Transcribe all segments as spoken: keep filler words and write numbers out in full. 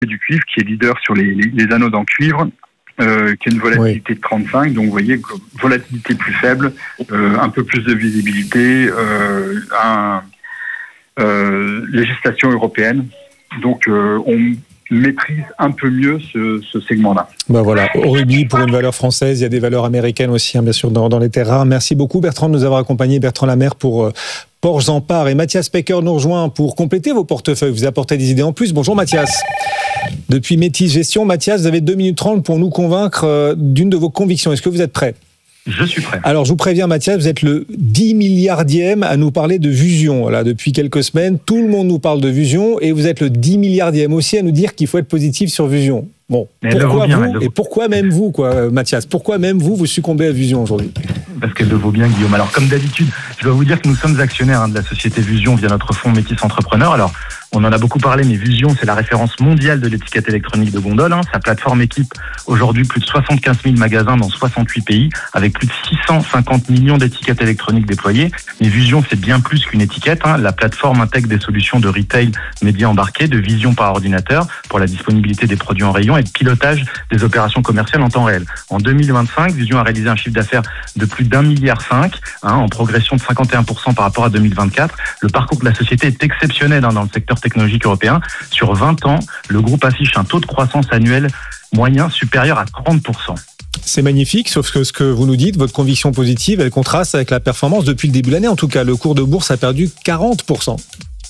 du cuivre, qui est leader sur les, les, les anodes en cuivre, euh, qui a une volatilité oui. de trente-cinq. Donc, vous voyez, volatilité plus faible, euh, un peu plus de visibilité, euh, un, euh, législation européenne. Donc, euh, on maîtrise un peu mieux ce, ce segment-là. Ben voilà, Aurélie, pour une valeur française, il y a des valeurs américaines aussi, hein, bien sûr, dans, dans les terres rares. Merci beaucoup, Bertrand, de nous avoir accompagnés. Bertrand Lamère pour euh, Porges en Part. Et Mathias Pecker nous rejoint pour compléter vos portefeuilles. Vous apportez des idées en plus. Bonjour, Mathias. Depuis Métis Gestion, Mathias, vous avez deux minutes trente pour nous convaincre euh, d'une de vos convictions. Est-ce que vous êtes prêt ? Je suis prêt. Alors, je vous préviens, Mathias, vous êtes le dix milliardième à nous parler de Vusion. Là, depuis quelques semaines, tout le monde nous parle de Vusion et vous êtes le dix milliardième aussi à nous dire qu'il faut être positif sur Vusion. Bon, mais pourquoi bien, vous, et pourquoi même vous, quoi, Mathias ? Pourquoi même vous, vous succombez à Vusion aujourd'hui ? Parce qu'elle le vaut bien, Guillaume. Alors, comme d'habitude, je dois vous dire que nous sommes actionnaires hein, de la société Vusion via notre fonds Métis Entrepreneur. Alors, on en a beaucoup parlé, mais Vusion, c'est la référence mondiale de l'étiquette électronique de gondole. Hein. Sa plateforme équipe aujourd'hui plus de soixante-quinze mille magasins dans soixante-huit pays, avec plus de six cent cinquante millions d'étiquettes électroniques déployées. Mais Vusion, c'est bien plus qu'une étiquette. Hein. La plateforme intègre des solutions de retail médias embarqués, de vision par ordinateur pour la disponibilité des produits en rayon et de pilotage des opérations commerciales en temps réel. En deux mille vingt-cinq, Vusion a réalisé un chiffre d'affaires de plus d'un milliard cinq, hein, en progression de cinquante et un pour cent par rapport à deux mille vingt-quatre. Le parcours de la société est exceptionnel hein, dans le secteur technologique européen. Sur vingt ans, le groupe affiche un taux de croissance annuel moyen supérieur à trente pour cent. C'est magnifique, sauf que ce que vous nous dites, votre conviction positive, elle contraste avec la performance depuis le début de l'année. En tout cas, le cours de bourse a perdu quarante pour cent.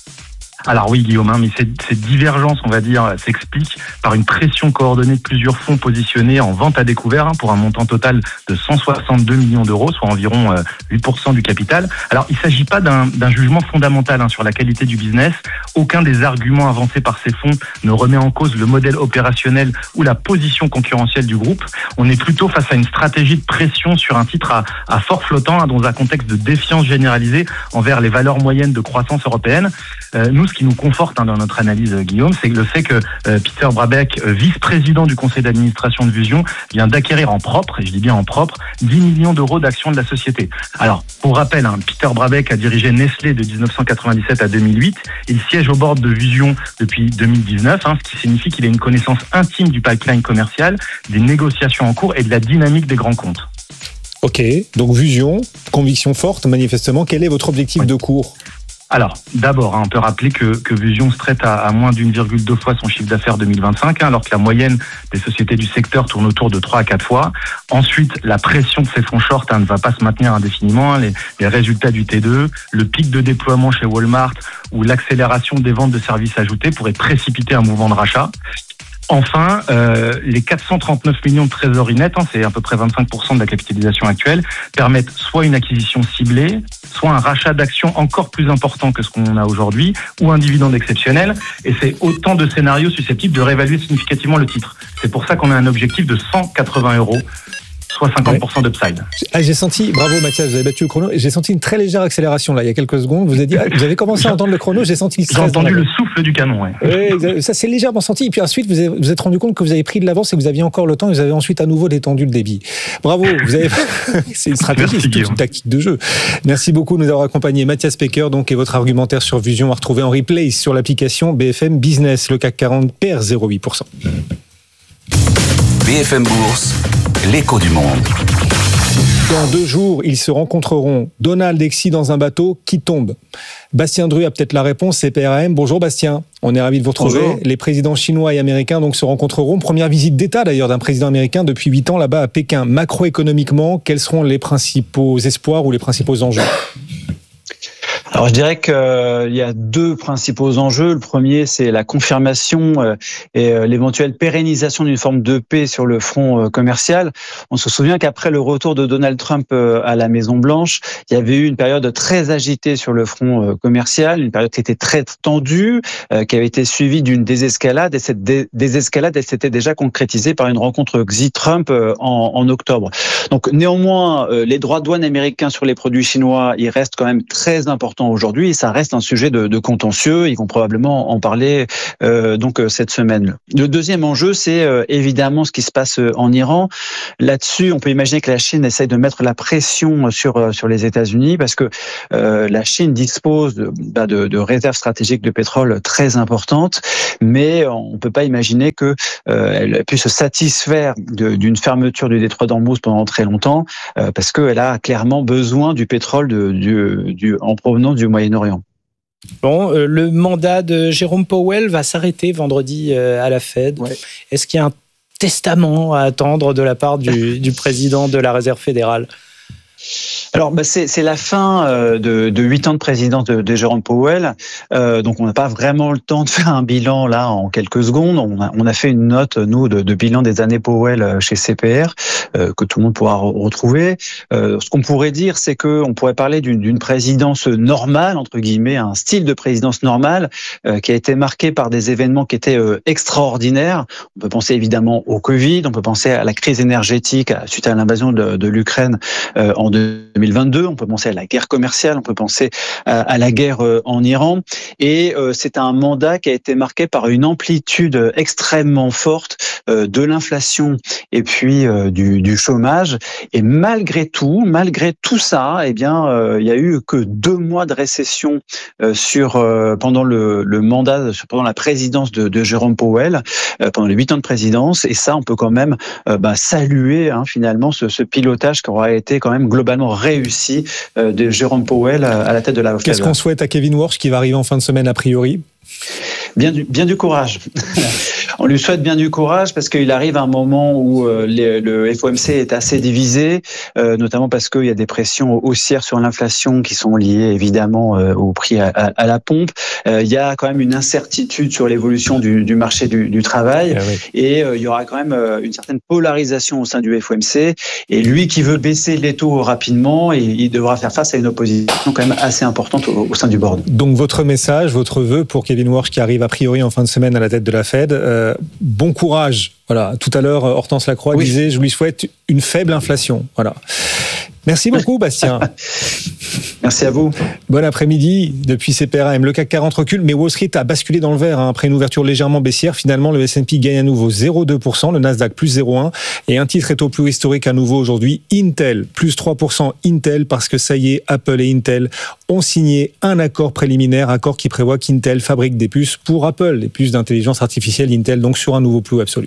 Alors oui, Guillaume, hein, mais cette, cette divergence, on va dire, s'explique par une pression coordonnée de plusieurs fonds positionnés en vente à découvert hein, pour un montant total de cent soixante-deux millions d'euros, soit environ euh, huit pour cent du capital. Alors, il ne s'agit pas d'un, d'un jugement fondamental hein, sur la qualité du business. Aucun des arguments avancés par ces fonds ne remet en cause le modèle opérationnel ou la position concurrentielle du groupe. On est plutôt face à une stratégie de pression sur un titre à, à fort flottant hein, dans un contexte de défiance généralisée envers les valeurs moyennes de croissance européenne. Euh, nous, ce qui nous conforte hein, dans notre analyse, Guillaume, c'est le fait que euh, Peter Brabeck, euh, vice-président du conseil d'administration de Vusion, vient d'acquérir en propre, et je dis bien en propre, dix millions d'euros d'actions de la société. Alors, pour rappel, hein, Peter Brabeck a dirigé Nestlé de dix-neuf cent quatre-vingt-dix-sept à deux mille huit. Il siège au board de Vusion depuis deux mille dix-neuf, hein, ce qui signifie qu'il a une connaissance intime du pipeline commercial, des négociations en cours et de la dynamique des grands comptes. Ok, donc Vusion, conviction forte, manifestement. Quel est votre objectif oui. de cours ? Alors, d'abord, hein, on peut rappeler que, que Vusion se traite à, à moins d'une virgule deux fois son chiffre d'affaires deux mille vingt-cinq, hein, alors que la moyenne des sociétés du secteur tourne autour de trois à quatre fois. Ensuite, la pression de ces fonds short hein, ne va pas se maintenir indéfiniment. Hein, les, les résultats du T deux, le pic de déploiement chez Walmart ou l'accélération des ventes de services ajoutés pourraient précipiter un mouvement de rachat. Enfin, euh, les quatre cent trente-neuf millions de trésorerie nette, hein, c'est à peu près vingt-cinq pour cent de la capitalisation actuelle, permettent soit une acquisition ciblée, soit un rachat d'actions encore plus important que ce qu'on a aujourd'hui, ou un dividende exceptionnel. Et c'est autant de scénarios susceptibles de réévaluer significativement le titre. C'est pour ça qu'on a un objectif de cent quatre-vingts euros. Soit cinquante pour cent ouais. d'upside. Ah, j'ai senti, bravo Mathias, vous avez battu le chrono, j'ai senti une très légère accélération là, il y a quelques secondes. Vous avez, dit, ah, vous avez commencé à entendre le chrono, j'ai senti le stress. J'ai entendu le souffle du canon, ouais. ouais. Ça s'est légèrement senti, et puis ensuite vous avez, vous êtes rendu compte que vous avez pris de l'avance et que vous aviez encore le temps, et vous avez ensuite à nouveau détendu le débit. Bravo, vous avez c'est une stratégie, Merci, c'est toute une tactique de jeu. Merci beaucoup de nous avoir accompagnés. Mathias Pecker, donc, et votre argumentaire sur Vusion à retrouver en replay sur l'application B F M Business. Le C A C quarante perd zéro virgule huit pour cent. B F M Bourse, l'écho du monde. Dans deux jours, ils se rencontreront. Donald et Xi dans un bateau qui tombe. Bastien Dru a peut-être la réponse, c'est P R A M. Bonjour Bastien, on est ravis de vous retrouver. Bonjour. Les présidents chinois et américains donc se rencontreront. Première visite d'État d'ailleurs d'un président américain depuis huit ans là-bas à Pékin. Macroéconomiquement, quels seront les principaux espoirs ou les principaux enjeux ? Alors je dirais qu'il euh, y a deux principaux enjeux. Le premier, c'est la confirmation euh, et euh, l'éventuelle pérennisation d'une forme de paix sur le front euh, commercial. On se souvient qu'après le retour de Donald Trump euh, à la Maison-Blanche, il y avait eu une période très agitée sur le front euh, commercial, une période qui était très tendue, euh, qui avait été suivie d'une désescalade, et cette dé- désescalade, elle s'était déjà concrétisée par une rencontre Xi-Trump euh, en, en octobre. Donc néanmoins, euh, les droits de douane américains sur les produits chinois, ils restent quand même très importants important aujourd'hui et ça reste un sujet de, de contentieux. Ils vont probablement en parler euh, donc cette semaine. Le deuxième enjeu, c'est euh, évidemment ce qui se passe en Iran. Là-dessus, on peut imaginer que la Chine essaye de mettre la pression sur sur les États-Unis parce que euh, la Chine dispose de, bah, de, de réserves stratégiques de pétrole très importantes, mais on ne peut pas imaginer que euh, elle puisse se satisfaire de, d'une fermeture du détroit d'Ormuz pendant très longtemps, euh, parce qu'elle a clairement besoin du pétrole de, du, du, en provenance du Moyen-Orient. Bon, euh, le mandat de Jérôme Powell va s'arrêter vendredi euh, à la Fed. Ouais. Est-ce qu'il y a un testament à attendre de la part du, du président de la Réserve fédérale ? Alors, bah c'est, c'est la fin euh, de, de huit ans de présidence de, de Jérôme Powell. Euh, donc, on n'a pas vraiment le temps de faire un bilan là en quelques secondes. On a, on a fait une note, nous, de, de bilan des années Powell chez C P R, euh, que tout le monde pourra re- retrouver. Euh, ce qu'on pourrait dire, c'est que on pourrait parler d'une, d'une présidence normale, entre guillemets, un style de présidence normale euh, qui a été marqué par des événements qui étaient euh, extraordinaires. On peut penser évidemment au Covid, on peut penser à la crise énergétique suite à l'invasion de, de l'Ukraine euh, en deux mille vingt-deux, on peut penser à la guerre commerciale, on peut penser à, à la guerre en Iran, et euh, c'est un mandat qui a été marqué par une amplitude extrêmement forte euh, de l'inflation et puis euh, du, du chômage, et malgré tout, malgré tout ça, eh bien, euh, il y a eu que deux mois de récession euh, sur euh, pendant le, le mandat, pendant la présidence de, de Jérôme Powell, euh, pendant les huit ans de présidence, et ça, on peut quand même euh, bah, saluer hein, finalement ce, ce pilotage qui aura été quand même globalement réussi euh, de Jérôme Powell à la tête de la Fed. Qu'est-ce qu'on souhaite à Kevin Warsh qui va arriver en fin de semaine a priori ? Bien du, bien du courage. On lui souhaite bien du courage parce qu'il arrive à un moment où euh, les, le F O M C est assez divisé, euh, notamment parce qu'il y a des pressions haussières sur l'inflation qui sont liées évidemment euh, au prix à, à, à la pompe. Euh, il y a quand même une incertitude sur l'évolution du, du marché du, du travail, ah oui. et euh, il y aura quand même euh, une certaine polarisation au sein du F O M C. Et lui qui veut baisser les taux rapidement, et il devra faire face à une opposition quand même assez importante au, au sein du board. Donc votre message, votre vœu pour Kevin Warsh qui arrive a priori en fin de semaine à la tête de la Fed, euh, bon courage. Voilà. Tout à l'heure, Hortense Lacroix oui. disait, je lui souhaite une faible inflation. Voilà. Merci beaucoup, Bastien. Merci à vous. Bon après-midi depuis C P R M. Le C A C quarante recule, mais Wall Street a basculé dans le vert hein, après une ouverture légèrement baissière. Finalement, le S and P gagne à nouveau zéro virgule deux pour cent, le Nasdaq plus zéro virgule un pour cent et un titre est au plus historique à nouveau aujourd'hui. Intel plus trois pour cent. Intel parce que ça y est, Apple et Intel ont signé un accord préliminaire, accord qui prévoit qu'Intel fabrique des puces pour Apple, les puces d'intelligence artificielle Intel, donc sur un nouveau plus absolu.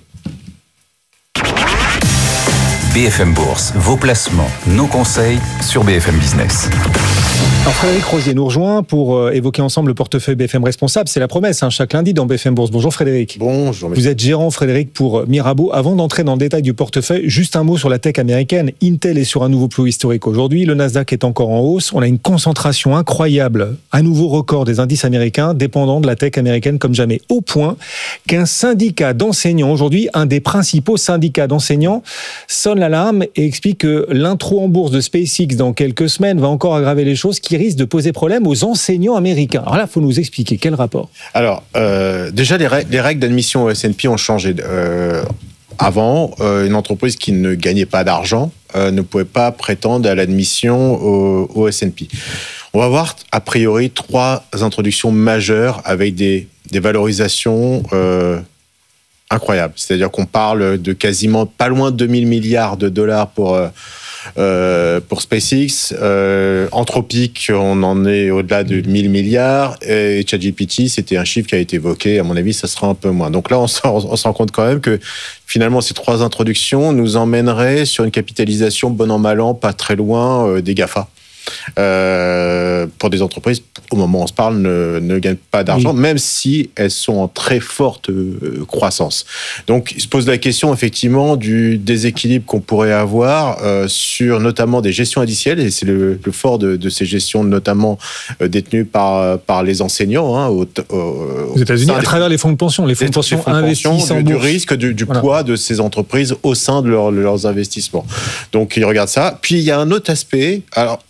B F M Bourse, vos placements, nos conseils sur B F M Business. Alors Frédéric Rosier nous rejoint pour évoquer ensemble le portefeuille B F M responsable. C'est la promesse, hein, chaque lundi dans B F M Bourse. Bonjour Frédéric. Bonjour. Vous êtes gérant Frédéric pour Mirabeau. Avant d'entrer dans le détail du portefeuille, juste un mot sur la tech américaine. Intel est sur un nouveau plus historique aujourd'hui. Le Nasdaq est encore en hausse. On a une concentration incroyable, un nouveau record des indices américains dépendant de la tech américaine comme jamais. Au point qu'un syndicat d'enseignants aujourd'hui, un des principaux syndicats d'enseignants, sonne l'alarme et explique que l'intro en bourse de SpaceX dans quelques semaines va encore aggraver les choses, qui risque de poser problème aux enseignants américains. Alors là, il faut nous expliquer quel rapport. Alors, euh, déjà, les règles, les règles d'admission au S and P ont changé. Euh, avant, euh, une entreprise qui ne gagnait pas d'argent euh, ne pouvait pas prétendre à l'admission au, au S and P. On va voir, a priori, trois introductions majeures avec des, des valorisations euh, incroyables. C'est-à-dire qu'on parle de quasiment pas loin de deux mille milliards de dollars pour... Euh, Euh, pour SpaceX, euh, Anthropic, on en est au-delà de mille milliards, et ChatGPT, c'était un chiffre qui a été évoqué, à mon avis, ça sera un peu moins. Donc là, on, on se rend compte quand même que finalement, ces trois introductions nous emmèneraient sur une capitalisation bon an mal an, pas très loin euh, des GAFA. Euh, pour des entreprises, au moment où on se parle, ne, ne gagnent pas d'argent, oui. même si elles sont en très forte euh, croissance. Donc, il se pose la question, effectivement, du déséquilibre qu'on pourrait avoir euh, sur notamment des gestions indicielles, et c'est le, le fort de, de ces gestions, notamment euh, détenues par, par les enseignants. Hein, au, au, aux États-Unis, à travers les fonds de pension. Les fonds de pension fonds investissent en du, bourse. Du risque, du, du voilà. poids de ces entreprises au sein de leur, leurs investissements. Donc, ils regardent ça. Puis, il y a un autre aspect. Alors, en, en tout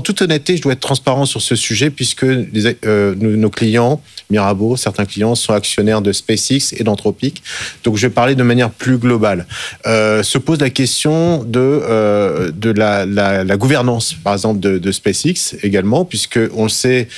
toute honnêteté, je dois être transparent sur ce sujet puisque les, euh, nos, nos clients, Mirabeau, certains clients sont actionnaires de SpaceX et d'Anthropic. Donc, je vais parler de manière plus globale. Euh, se pose la question de, euh, de la, la, la gouvernance, par exemple, de, de SpaceX également, puisque on le sait,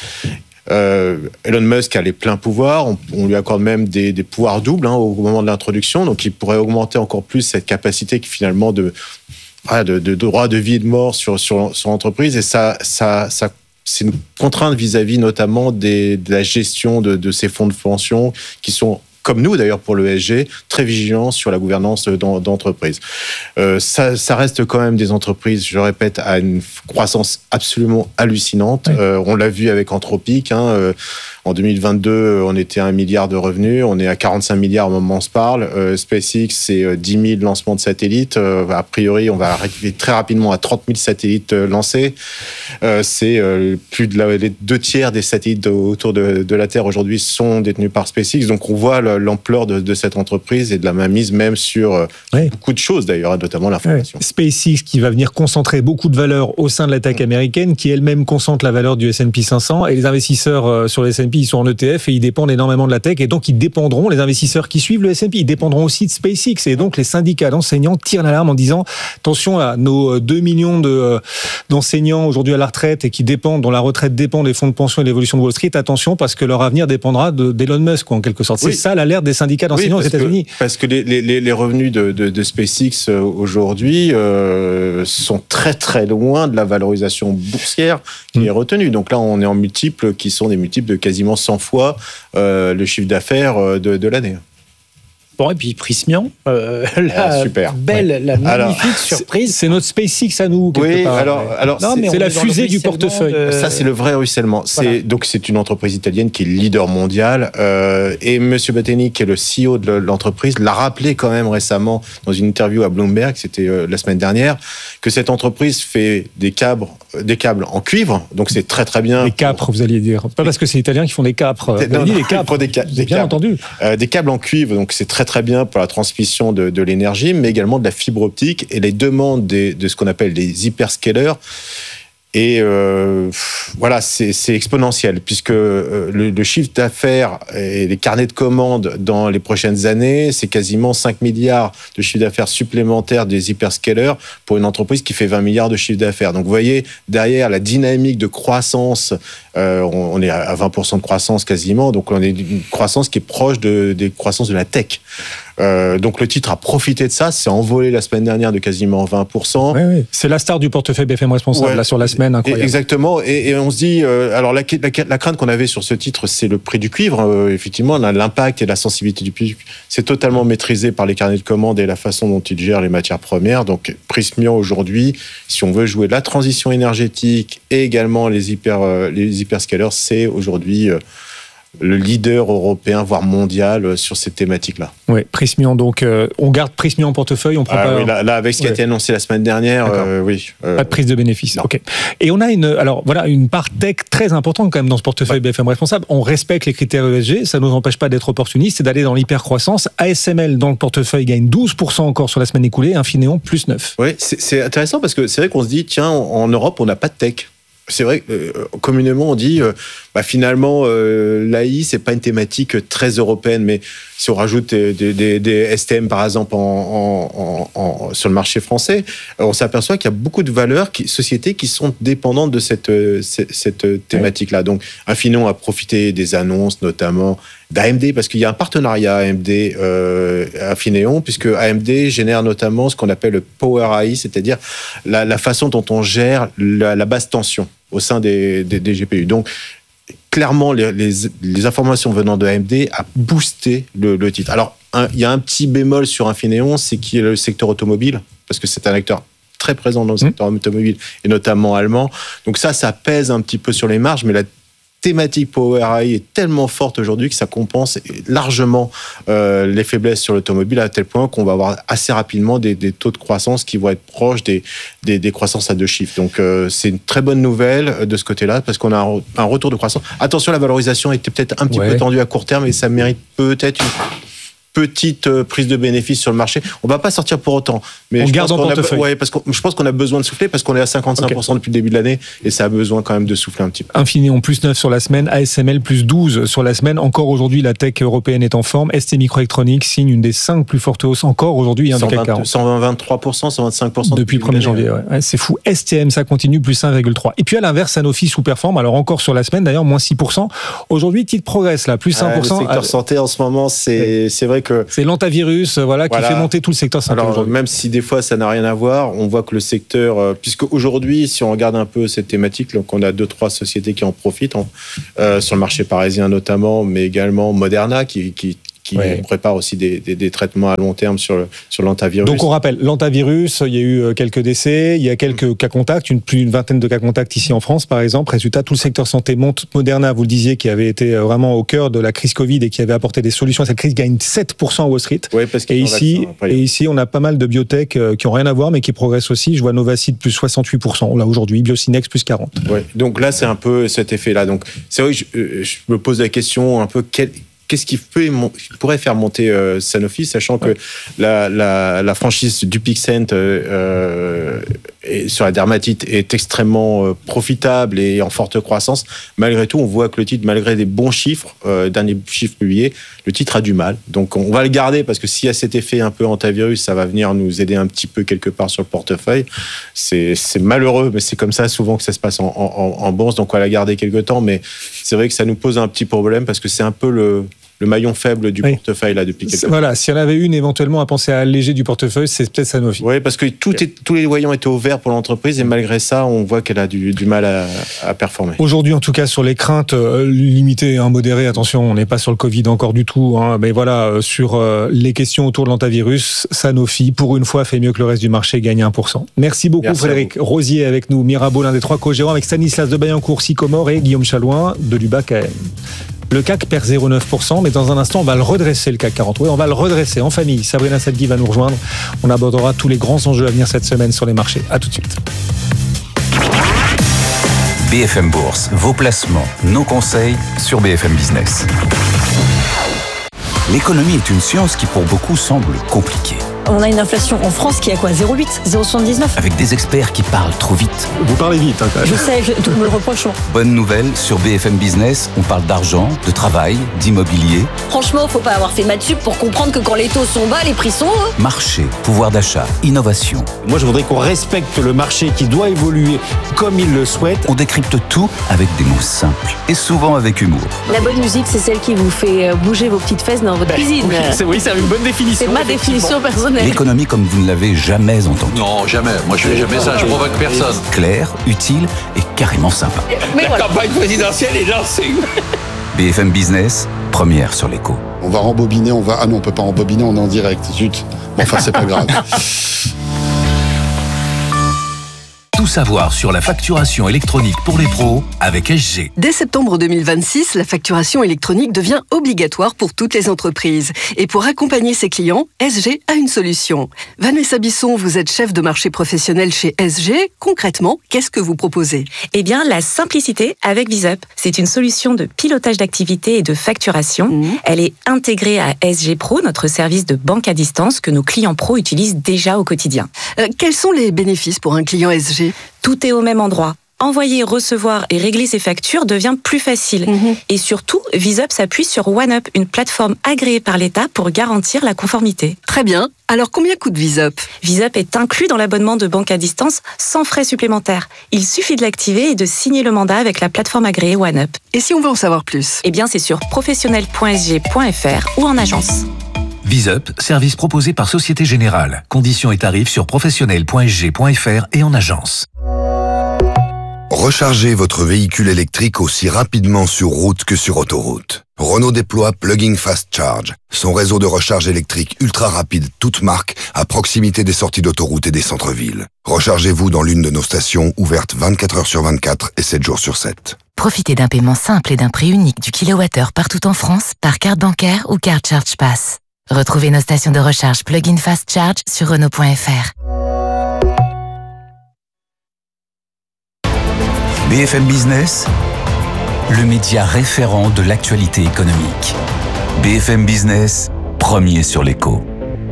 euh, Elon Musk a les pleins pouvoirs. On, on lui accorde même des, des pouvoirs doubles hein, au moment de l'introduction. Donc, il pourrait augmenter encore plus cette capacité qui finalement de de, de, de droit de vie et de mort sur, sur, sur l'entreprise, et ça, ça, ça, c'est une contrainte vis-à-vis notamment des, de la gestion de, de ces fonds de pension qui sont, comme nous d'ailleurs pour l'E S G, très vigilants sur la gouvernance d'entreprise. Euh, ça, ça reste quand même des entreprises, je répète, à une croissance absolument hallucinante. Oui. Euh, on l'a vu avec Anthropic, hein, euh, en deux mille vingt-deux, on était à un milliard de revenus. On est à quarante-cinq milliards au moment où on se parle. Euh, SpaceX, c'est dix mille lancements de satellites. Euh, a priori, on va arriver très rapidement à trente mille satellites lancés. Euh, c'est euh, plus de la, les deux tiers des satellites autour de, de la Terre aujourd'hui sont détenus par SpaceX. Donc, on voit l'ampleur de, de cette entreprise et de la mainmise même sur euh, oui. beaucoup de choses d'ailleurs, notamment l'information. Oui. SpaceX qui va venir concentrer beaucoup de valeur au sein de la tech américaine, qui elle-même concentre la valeur du S and P cinq cents, et les investisseurs euh, sur le S and P, ils sont en E T F et ils dépendent énormément de la tech, et donc ils dépendront, les investisseurs qui suivent le S and P, ils dépendront aussi de SpaceX, et donc les syndicats d'enseignants tirent l'alarme en disant attention à nos deux millions de, d'enseignants aujourd'hui à la retraite et qui dépendent, dont la retraite dépend des fonds de pension et de l'évolution de Wall Street, attention parce que leur avenir dépendra de, d'Elon Musk, quoi, en quelque sorte. Oui. C'est ça l'alerte des syndicats d'enseignants oui, aux États-Unis. Que, parce que les, les, les revenus de, de, de SpaceX aujourd'hui euh, sont très très loin de la valorisation boursière qui mmh. est retenue. Donc là, on est en multiples qui sont des multiples de quasiment cent fois euh, le chiffre d'affaires de, de l'année. Bon, et puis Prysmian, euh, la ah, super. belle, ouais. la magnifique alors, C'est, surprise. c'est notre SpaceX à nous. Oui, part. alors, alors non, c'est, c'est la fusée du portefeuille. De... Ça, c'est le vrai ruissellement. Voilà. C'est, donc, c'est une entreprise italienne qui est leader mondial. Euh, et M. Batteni, qui est le C E O de l'entreprise, l'a rappelé quand même récemment dans une interview à Bloomberg, c'était euh, la semaine dernière, que cette entreprise fait des câbles, des câbles en cuivre. Donc, c'est très, très bien. Des capres, pour... vous alliez dire. Pas parce que c'est italien qui font des capres. Non, dit des capres. Des, ca- des bien câbles. entendu. Euh, des câbles en cuivre. Donc, c'est très, très bien pour la transmission de, de l'énergie, mais également de la fibre optique et les demandes des, de ce qu'on appelle les hyperscalers. Et euh, voilà, c'est, c'est exponentiel, puisque euh, le, le chiffre d'affaires et les carnets de commandes dans les prochaines années, c'est quasiment cinq milliards de chiffre d'affaires supplémentaires des hyperscalers pour une entreprise qui fait vingt milliards de chiffre d'affaires. Donc vous voyez, derrière la dynamique de croissance, euh, on, on est à vingt pour cent de croissance quasiment, donc on est une croissance qui est proche de, des croissances de la tech. Euh, donc le titre a profité de ça, c'est envolé la semaine dernière de quasiment vingt pour cent. Oui, oui. C'est la star du portefeuille B F M responsable, ouais, là sur la semaine, incroyable. Exactement, et, et on se dit, euh, alors la, la, la crainte qu'on avait sur ce titre, c'est le prix du cuivre. Euh, effectivement, on a l'impact et la sensibilité du prix. C'est totalement maîtrisé par les carnets de commandes et la façon dont ils gèrent les matières premières. Donc Prysmian aujourd'hui, si on veut jouer la transition énergétique et également les hyper euh, les hyperscalers, c'est aujourd'hui euh, le leader européen, voire mondial, sur cette thématique-là. Oui, Prysmian. Donc, euh, on garde Prysmian en portefeuille, on prend ah, pas... Oui, là, là, avec ce qui ouais. a été annoncé la semaine dernière, euh, oui. Euh... Pas de prise de bénéfice. Non. Ok. Et on a une, alors voilà, une part tech très importante quand même dans ce portefeuille ouais. B F M responsable. On respecte les critères E S G, ça ne nous empêche pas d'être opportuniste et d'aller dans l'hypercroissance. A S M L dans le portefeuille gagne douze pour cent encore sur la semaine écoulée, Infineon plus neuf. Oui, c'est, c'est intéressant parce que c'est vrai qu'on se dit, tiens, en Europe, on n'a pas de tech. C'est vrai que euh, communément on dit euh, bah, finalement euh, l'A I c'est pas une thématique très européenne, mais si on rajoute des, des, des S T M par exemple en, en, en, en, sur le marché français, on s'aperçoit qu'il y a beaucoup de valeurs, qui, sociétés qui sont dépendantes de cette, cette, cette thématique-là. Donc Infineon a profité des annonces notamment d'A M D, parce qu'il y a un partenariat A M D euh, Infineon, puisque A M D génère notamment ce qu'on appelle le Power A I, c'est-à-dire la, la façon dont on gère la, la basse tension au sein des, des, des G P U. Donc, clairement, les, les, les informations venant de A M D a boosté le, le titre. Alors, un, il y a un petit bémol sur Infineon, c'est qu'il y a le secteur automobile, parce que c'est un acteur très présent dans le secteur mmh. automobile, et notamment allemand. Donc ça, ça pèse un petit peu sur les marges, mais la thématique Power A I est tellement forte aujourd'hui que ça compense largement euh, les faiblesses sur l'automobile, à tel point qu'on va avoir assez rapidement des, des taux de croissance qui vont être proches des, des, des croissances à deux chiffres. Donc euh, c'est une très bonne nouvelle de ce côté-là, parce qu'on a un, un retour de croissance. Attention, la valorisation était peut-être un petit ouais. peu tendue à court terme, et ça mérite peut-être une petite euh, prise de bénéfice sur le marché. On va pas sortir pour autant. Mais on je garde pense en qu'on portefeuille. A, ouais, parce que je pense qu'on a besoin de souffler parce qu'on est à cinquante-cinq pour cent okay. depuis le début de l'année et ça a besoin quand même de souffler un petit peu. Infineon plus neuf sur la semaine, A S M L plus douze sur la semaine. Encore aujourd'hui, la tech européenne est en forme. S T Microelectronics signe une des cinq plus fortes hausses encore aujourd'hui hein, du C A C quarante. cent vingt-trois pour cent, cent vingt-cinq pour cent depuis le premier janvier. Ouais. Ouais, c'est fou. S T M, ça continue, plus un virgule trois. Et puis à l'inverse, Sanofi sous-performe. Alors encore sur la semaine, d'ailleurs, moins six pour cent. Aujourd'hui, titre progresse là, plus un pour cent. Ouais, le secteur santé en ce moment, c'est, c'est vrai que... C'est l'antivirus voilà, qui voilà. fait monter tout le secteur santé Alors, aujourd'hui. Même si des fois ça n'a rien à voir, on voit que le secteur... Euh, puisque aujourd'hui, si on regarde un peu cette thématique, donc on a deux, trois sociétés qui en profitent, hein, euh, sur le marché parisien notamment, mais également Moderna qui... qui qui ouais. prépare aussi des, des, des traitements à long terme sur, le, sur l'antivirus. Donc on rappelle, l'antivirus, il y a eu quelques décès, il y a quelques cas contacts, une, plus d'une vingtaine de cas contacts ici en France par exemple. Résultat, tout le secteur santé monte. Moderna, vous le disiez, qui avait été vraiment au cœur de la crise Covid et qui avait apporté des solutions à cette crise, gagne sept pour cent à Wall Street. Ouais, parce et, ici, vaccin, et ici, on a pas mal de biotech qui n'ont rien à voir mais qui progressent aussi. Je vois Novacid plus soixante-huit pour cent là aujourd'hui, Biocinex plus quarante pour cent. Ouais, donc là, c'est un peu cet effet-là. Donc c'est vrai que je, je me pose la question un peu... Quel... Qu'est-ce qui, peut, qui pourrait faire monter euh, Sanofi, sachant ouais. que la, la, la franchise Dupixent euh, et sur la dermatite est extrêmement euh, profitable et en forte croissance. Malgré tout, on voit que le titre, malgré des bons chiffres, euh, derniers chiffres publiés, le titre a du mal. Donc on va le garder parce que s'il y a cet effet un peu antivirus, ça va venir nous aider un petit peu quelque part sur le portefeuille. C'est, c'est malheureux, mais c'est comme ça souvent que ça se passe en, en, en bourse. Donc on va la garder quelque temps, mais c'est vrai que ça nous pose un petit problème parce que c'est un peu le... le maillon faible du oui. portefeuille là depuis quelques temps. Voilà, si on avait une éventuellement à penser à alléger du portefeuille, c'est peut-être Sanofi. Oui, parce que tout est, tous les voyants étaient au vert pour l'entreprise et malgré ça, on voit qu'elle a du, du mal à, à performer. Aujourd'hui, en tout cas, sur les craintes euh, limitées, hein, modérées, attention, on n'est pas sur le Covid encore du tout, hein, mais voilà, euh, sur euh, les questions autour de l'antivirus, Sanofi, pour une fois, fait mieux que le reste du marché, gagne un pour cent. Merci beaucoup Merci Frédéric Rosier avec nous, Mirabeau, l'un des trois co-gérants, avec Stanislas de Bayancourt, Sycomore et Guillaume Chalouin de Lubac A M. Le C A C perd zéro virgule neuf pour cent, mais dans un instant, on va le redresser, le C A C quarante. Oui, on va le redresser en famille. Sabrina Sadghi va nous rejoindre. On abordera tous les grands enjeux à venir cette semaine sur les marchés. À tout de suite. B F M Bourse, vos placements, nos conseils sur B F M Business. L'économie est une science qui pour beaucoup semble compliquée. On a une inflation en France qui est à quoi zéro virgule huit, zéro virgule soixante-dix-neuf. Avec des experts qui parlent trop vite. Vous parlez vite, hein, quand même. Je sais, je, tout me le reproche. Bonne nouvelle, sur B F M Business, on parle d'argent, de travail, d'immobilier. Franchement, faut pas avoir fait maths sup pour comprendre que quand les taux sont bas, les prix sont hauts. Marché, pouvoir d'achat, innovation. Moi, je voudrais qu'on respecte le marché qui doit évoluer comme il le souhaite. On décrypte tout avec des mots simples et souvent avec humour. La bonne musique, c'est celle qui vous fait bouger vos petites fesses dans votre cuisine. Oui, c'est, oui, c'est une bonne définition. C'est ma définition personnelle. L'économie comme vous ne l'avez jamais entendue. Non, jamais. Moi, je fais jamais ça. Je provoque personne. Clair, utile et carrément sympa. Mais La voilà. campagne présidentielle est lancée. B F M Business, première sur l'écho. On va rembobiner, on va... Ah non, on peut pas rembobiner, on est en direct. Zut. Bon, enfin, c'est pas grave. Tout savoir sur la facturation électronique pour les pros avec S G. Dès septembre deux mille vingt-six, la facturation électronique devient obligatoire pour toutes les entreprises. Et pour accompagner ses clients, S G a une solution. Vanessa Bisson, vous êtes chef de marché professionnel chez S G. Concrètement, qu'est-ce que vous proposez ? Eh bien, la simplicité avec VisUp. C'est une solution de pilotage d'activité et de facturation. Mmh. Elle est intégrée à S G Pro, notre service de banque à distance que nos clients pros utilisent déjà au quotidien. Euh, quels sont les bénéfices pour un client S G ? Tout est au même endroit. Envoyer, recevoir et régler ses factures devient plus facile. Mmh. Et surtout, VisUp s'appuie sur OneUp, une plateforme agréée par l'État pour garantir la conformité. Très bien. Alors, combien coûte VisUp ? VisUp est inclus dans l'abonnement de banque à distance sans frais supplémentaires. Il suffit de l'activer et de signer le mandat avec la plateforme agréée OneUp. Et si on veut en savoir plus ? Eh bien, c'est sur professionnel point s g point f r ou en agence. VisUp, service proposé par Société Générale. Conditions et tarifs sur professionnel point s g point f r et en agence. Rechargez votre véhicule électrique aussi rapidement sur route que sur autoroute. Renault déploie Plug-in Fast Charge, son réseau de recharge électrique ultra rapide toute marque à proximité des sorties d'autoroute et des centres-villes. Rechargez-vous dans l'une de nos stations ouvertes vingt-quatre heures sur vingt-quatre et sept jours sur sept. Profitez d'un paiement simple et d'un prix unique du kilowattheure partout en France par carte bancaire ou carte Charge Pass. Retrouvez nos stations de recharge Plug-in Fast Charge sur Renault point f r. B F M Business, le média référent de l'actualité économique. B F M Business, premier sur l'écho.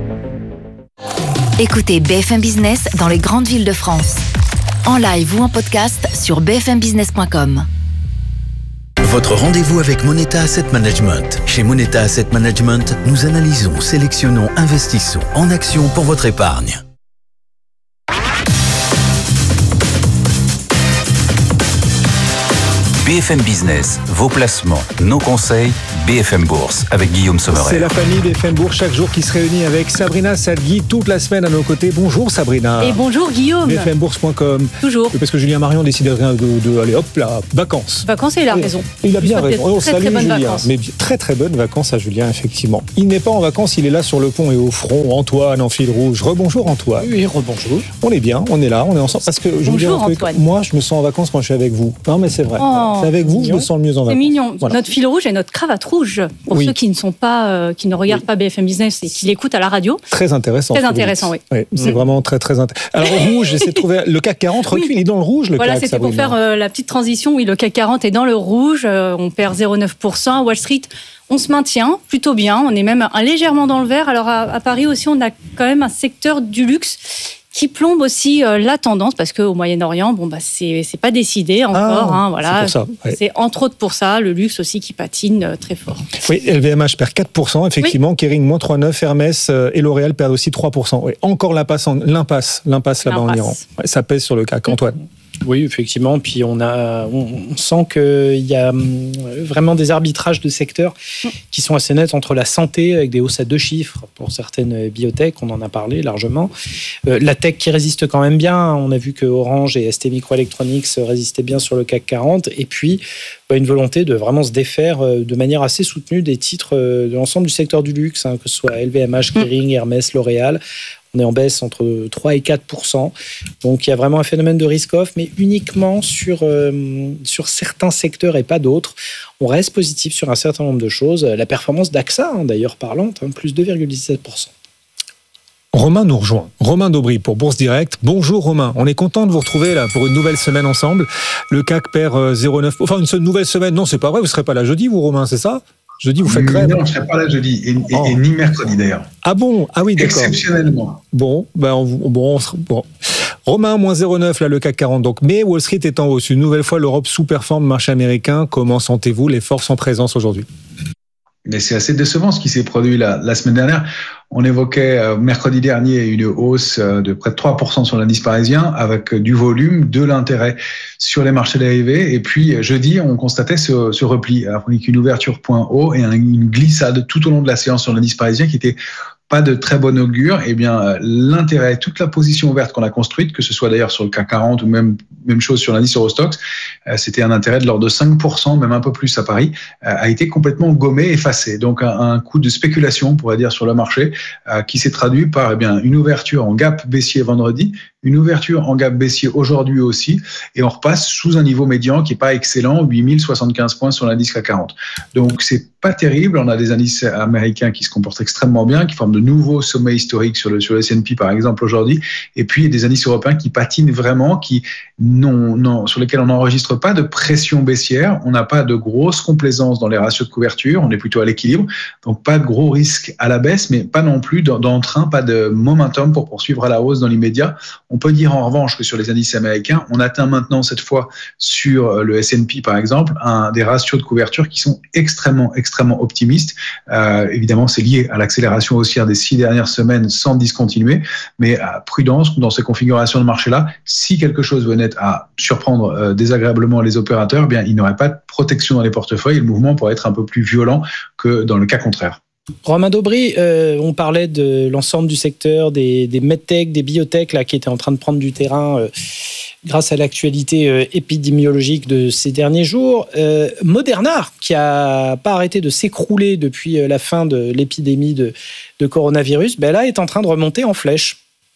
Écoutez B F M Business dans les grandes villes de France. En live ou en podcast sur b f m business point com. Votre rendez-vous avec Moneta Asset Management. Chez Moneta Asset Management, nous analysons, sélectionnons, investissons en actions pour votre épargne. B F M Business, vos placements, nos conseils, B F M Bourse avec Guillaume Sommerer. C'est la famille B F M Bourse chaque jour qui se réunit avec Sabrina Sadghi toute la semaine à nos côtés. Bonjour Sabrina. Et bonjour Guillaume. B F M bourse point com. Toujours. Parce que Julien Marion décide de, de, de aller hop là, vacances. Vacances et il a raison. Il a bien raison. Oh, très, salut très bonnes Julien. vacances. Mais très très bonnes vacances à Julien effectivement. Il n'est pas en vacances, il est là sur le pont et au front. Antoine en fil rouge. Rebonjour Antoine. Oui, rebonjour. On est bien, on est là, on est ensemble. Parce que je vous dis un truc, moi je me sens en vacances quand je suis avec vous. Non mais c'est vrai. Oh, c'est avec vous je me sens le mieux en vacances. C'est mignon. Voilà. Notre fil rouge et notre cravate rouge. Pour oui. ceux qui ne sont pas, euh, qui ne regardent oui. pas B F M Business et qui l'écoutent à la radio. Très intéressant. Très intéressant, oui. oui. C'est mmh. vraiment très très intéressant. Alors au rouge, j'essaie de trouver le C A C quarante recule, oui. il est dans le rouge le voilà, C A C. Voilà, c'était pour faire euh, la petite transition. Oui, le C A C quarante est dans le rouge. Euh, on perd zéro virgule neuf pour cent. Wall Street, on se maintient plutôt bien. On est même légèrement dans le vert. Alors à, à Paris aussi, on a quand même un secteur du luxe qui plombe aussi euh, la tendance, parce qu'au Moyen-Orient, bon, bah, c'est, c'est pas décidé encore. Ah, hein, voilà. C'est, pour ça, ouais. c'est entre autres pour ça, le luxe aussi qui patine euh, très fort. Oui, L V M H perd quatre pour cent, effectivement. Oui. Kering, moins trois virgule neuf. Hermès euh, et L'Oréal perdent aussi trois pour cent. Oui, encore l'impasse, en, l'impasse, l'impasse là-bas l'impasse. en Iran. Ouais, ça pèse sur le C A C. Antoine. Oui, effectivement. Puis on a, on, on sent qu'il y a vraiment des arbitrages de secteurs qui sont assez nets entre la santé, avec des hausses à deux chiffres pour certaines biotech, on en a parlé largement. Euh, la tech qui résiste quand même bien. On a vu que Orange et S T Microelectronics résistaient bien sur le C A C quarante. Et puis, bah, une volonté de vraiment se défaire de manière assez soutenue des titres de l'ensemble du secteur du luxe, hein, que ce soit L V M H, Kering, Hermès, L'Oréal. On est en baisse entre trois et quatre pour cent. Donc, il y a vraiment un phénomène de risk-off, mais uniquement sur, euh, sur certains secteurs et pas d'autres. On reste positif sur un certain nombre de choses. La performance d'A X A, hein, d'ailleurs parlante, hein, plus deux virgule dix-sept pour cent. Romain nous rejoint. Romain Daubry pour Bourse Direct. Bonjour Romain. On est content de vous retrouver là pour une nouvelle semaine ensemble. Le C A C perd zéro virgule neuf. Enfin, une nouvelle semaine. Non, c'est pas vrai. Vous ne serez pas là jeudi, vous, Romain, c'est ça? Jeudi, vous faites grève? Non, je ne serai pas là jeudi, et, oh. et, et ni mercredi d'ailleurs. Ah bon? Ah oui, d'accord. Exceptionnellement. Bon, ben on, bon, on, bon. Romain, moins zéro virgule neuf, là, le C A C quarante. Donc, mais Wall Street est en hausse. Une nouvelle fois, l'Europe sous-performe le marché américain. Comment sentez-vous les forces en présence aujourd'hui? Mais c'est assez décevant ce qui s'est produit la, la semaine dernière. On évoquait euh, mercredi dernier une hausse euh, de près de trois pour cent sur l'indice parisien avec euh, du volume, de l'intérêt sur les marchés dérivés. Et puis euh, jeudi, on constatait ce, ce repli avec une ouverture point haut et un, une glissade tout au long de la séance sur l'indice parisien qui était pas de très bon augure. Eh bien, l'intérêt, toute la position ouverte qu'on a construite, que ce soit d'ailleurs sur le C A C quarante ou même même chose sur l'indice Eurostoxx, c'était un intérêt de l'ordre de cinq pour cent, même un peu plus à Paris, a été complètement gommé, effacé. Donc, un, un coup de spéculation, on pourrait dire, sur le marché, qui s'est traduit par eh bien une ouverture en gap baissier vendredi, une ouverture en gap baissier aujourd'hui aussi, et on repasse sous un niveau médian qui est pas excellent, huit mille soixante-quinze points sur l'indice C A C quarante. Donc, c'est pas terrible. On a des indices américains qui se comportent extrêmement bien, qui forment de nouveaux sommets historiques sur le, sur le S and P, par exemple, aujourd'hui. Et puis, il y a des indices européens qui patinent vraiment, qui non, non, sur lesquels on n'enregistre pas de pression baissière. On n'a pas de grosse complaisance dans les ratios de couverture. On est plutôt à l'équilibre. Donc, pas de gros risques à la baisse, mais pas non plus d'entrain, pas de momentum pour poursuivre à la hausse dans l'immédiat. On peut dire en revanche que sur les indices américains, on atteint maintenant cette fois sur le S and P, par exemple, un, des ratios de couverture qui sont extrêmement, extrêmement optimistes. Euh, évidemment, c'est lié à l'accélération haussière des six dernières semaines sans discontinuer, mais à prudence dans ces configurations de marché-là. Si quelque chose venait à surprendre euh, désagréablement les opérateurs, eh bien, il n'y aurait pas de protection dans les portefeuilles et le mouvement pourrait être un peu plus violent que dans le cas contraire. Romain Daubry, euh, on parlait de l'ensemble du secteur, des, des medtech, des biotech là, qui étaient en train de prendre du terrain euh, grâce à l'actualité euh, épidémiologique de ces derniers jours. Euh, Moderna, qui n'a pas arrêté de s'écrouler depuis la fin de l'épidémie de, de coronavirus, ben là, est en train de remonter en flèche.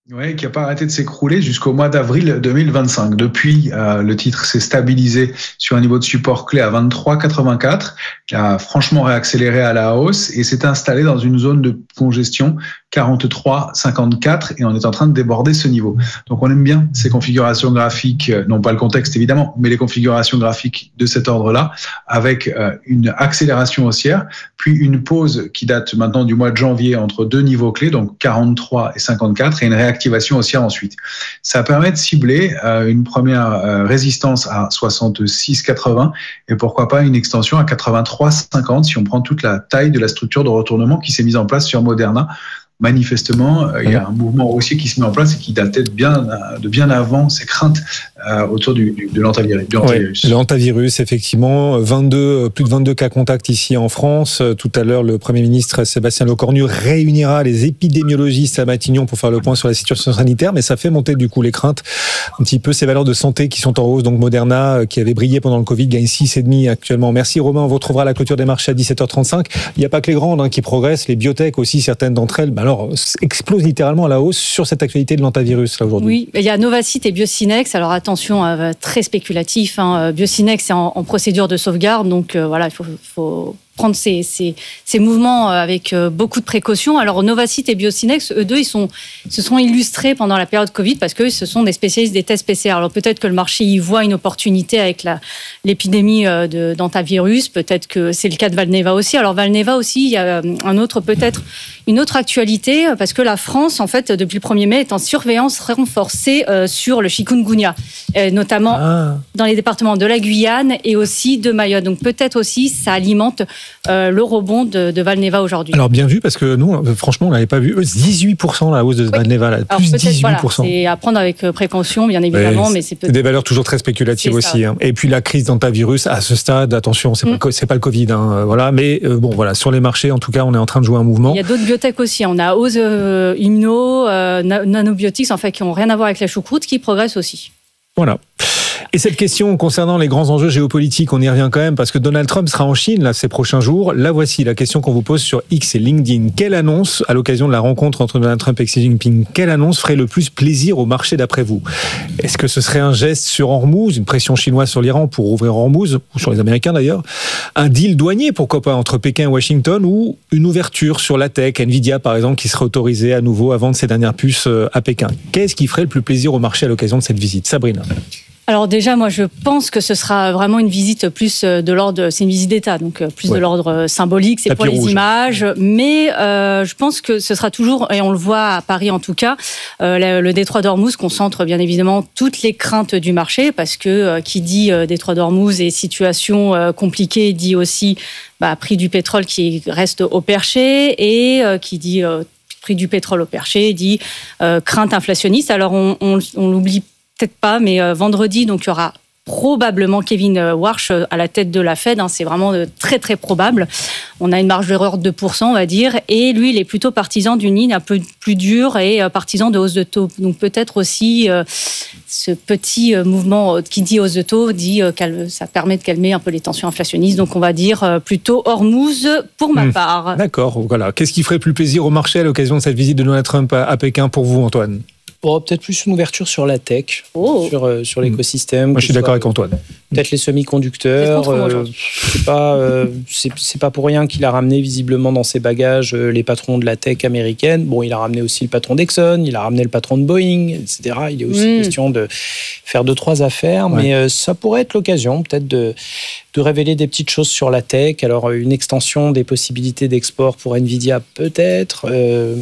Oui, qui n'a pas arrêté de s'écrouler jusqu'au mois d'avril deux mille vingt-cinq. Depuis, euh, le titre s'est stabilisé sur un niveau de support clé à vingt-trois virgule quatre-vingt-quatre, qui a franchement réaccéléré à la hausse et s'est installé dans une zone de congestion quarante-trois virgule cinquante-quatre et on est en train de déborder ce niveau. Donc on aime bien ces configurations graphiques, non pas le contexte évidemment, mais les configurations graphiques de cet ordre-là, avec euh, une accélération haussière, puis une pause qui date maintenant du mois de janvier entre deux niveaux clés, donc quarante-trois et cinquante-quatre, et une réactivation haussière ensuite. Ça permet de cibler euh, une première euh, résistance à soixante-six virgule quatre-vingts et pourquoi pas une extension à quatre-vingt-trois virgule cinquante si on prend toute la taille de la structure de retournement qui s'est mise en place sur Moderna. Manifestement, euh, il y a un mouvement haussier qui se met en place et qui datait de bien, de bien avant ces craintes euh, autour du, du, de l'antivirus. Oui, l'antivirus, effectivement, vingt-deux, plus de vingt-deux cas contacts ici en France. Tout à l'heure, le Premier ministre Sébastien Lecornu réunira les épidémiologistes à Matignon pour faire le point sur la situation sanitaire, mais ça fait monter du coup les craintes, un petit peu ces valeurs de santé qui sont en hausse. Donc Moderna, qui avait brillé pendant le Covid, gagne six virgule cinq actuellement. Merci Romain, on vous retrouvera à la clôture des marchés à dix-sept heures trente-cinq. Il n'y a pas que les grandes hein, qui progressent, les biotech aussi, certaines d'entre elles, ben alors, explosent littéralement à la hausse sur cette actualité de l'antivirus là aujourd'hui. Oui, il y a Novacite et Biocinex. Alors attention, euh, très spéculatif. Hein. Biocinex est en, en procédure de sauvegarde, donc euh, voilà, il faut, faut prendre ces, ces, ces mouvements avec beaucoup de précautions. Alors Novacite et Biocinex, eux deux, ils sont, se sont illustrés pendant la période Covid parce que ce sont des spécialistes des tests P C R. Alors peut-être que le marché y voit une opportunité avec la, l'épidémie de, d'antivirus. Peut-être que c'est le cas de Valneva aussi. Alors Valneva aussi, il y a un autre, peut-être une autre actualité parce que la France, en fait, depuis le premier mai, est en surveillance renforcée euh, sur le chikungunya, euh, notamment ah. dans les départements de la Guyane et aussi de Mayotte. Donc peut-être aussi ça alimente euh, le rebond de, de Valneva aujourd'hui. Alors bien vu parce que nous, franchement, on l'avait pas vu. dix-huit pour cent la hausse de oui. Valneva, là, plus dix-huit pour cent. Voilà, c'est à prendre avec précaution, bien évidemment, oui, mais c'est, c'est des valeurs toujours très spéculatives aussi. Hein. Et puis la crise d'antivirus à ce stade, attention, c'est mm. pas c'est pas le Covid, hein, voilà. Mais euh, bon, voilà, sur les marchés, en tout cas, on est en train de jouer un mouvement. Il y a d'autres biotech aussi. On a Ose euh, Immuno, euh, Nanobiotics, en fait, qui n'ont rien à voir avec la choucroute, qui progressent aussi. Voilà. Et cette question concernant les grands enjeux géopolitiques, on y revient quand même parce que Donald Trump sera en Chine là, ces prochains jours. La voici, la question qu'on vous pose sur X et LinkedIn. Quelle annonce, à l'occasion de la rencontre entre Donald Trump et Xi Jinping, quelle annonce ferait le plus plaisir au marché d'après vous ? Est-ce que ce serait un geste sur Hormuz, une pression chinoise sur l'Iran pour ouvrir Hormuz, ou sur les Américains d'ailleurs, un deal douanier, pourquoi pas, entre Pékin et Washington, ou une ouverture sur la tech, Nvidia par exemple, qui serait autorisée à nouveau à vendre ses dernières puces à Pékin ? Qu'est-ce qui ferait le plus plaisir au marché à l'occasion de cette visite ? Sabrina ? Alors déjà, moi, je pense que ce sera vraiment une visite plus de l'ordre, c'est une visite d'État, donc plus ouais. de l'ordre symbolique, c'est Tapis pour les rouge. Images, mais euh, je pense que ce sera toujours, et on le voit à Paris en tout cas, euh, le, le détroit d'Ormuz concentre bien évidemment toutes les craintes du marché, parce que euh, qui dit euh, détroit d'Ormuz et situation euh, compliquée dit aussi bah, prix du pétrole qui reste au perché, et euh, qui dit euh, prix du pétrole au perché dit euh, crainte inflationniste. Alors on, on, on l'oublie peut-être pas, mais euh, vendredi, donc il y aura probablement Kevin Warsh à la tête de la Fed. Hein, c'est vraiment euh, très très probable. On a une marge d'erreur de deux pour cent, on va dire, et lui, il est plutôt partisan d'une ligne un peu plus dure et euh, partisan de hausse de taux. Donc peut-être aussi euh, ce petit euh, mouvement euh, qui dit hausse de taux dit euh, que ça permet de calmer un peu les tensions inflationnistes. Donc on va dire euh, plutôt Hormuz pour ma mmh. part. D'accord. Voilà. Qu'est-ce qui ferait plus plaisir au marché à l'occasion de cette visite de Donald Trump à, à Pékin pour vous, Antoine ? Oh, peut-être plus une ouverture sur la tech, oh. sur, euh, sur l'écosystème. Moi, je suis d'accord avec Antoine. Peut-être les semi-conducteurs. Euh, c'est pas, euh, c'est, c'est pas pour rien qu'il a ramené visiblement dans ses bagages euh, les patrons de la tech américaine. Bon, il a ramené aussi le patron d'Exxon, il a ramené le patron de Boeing, et cetera. Il est aussi mmh. question de faire deux, trois affaires, ouais. mais euh, ça pourrait être l'occasion peut-être de, de révéler des petites choses sur la tech. Alors, une extension des possibilités d'export pour Nvidia, peut-être. Euh,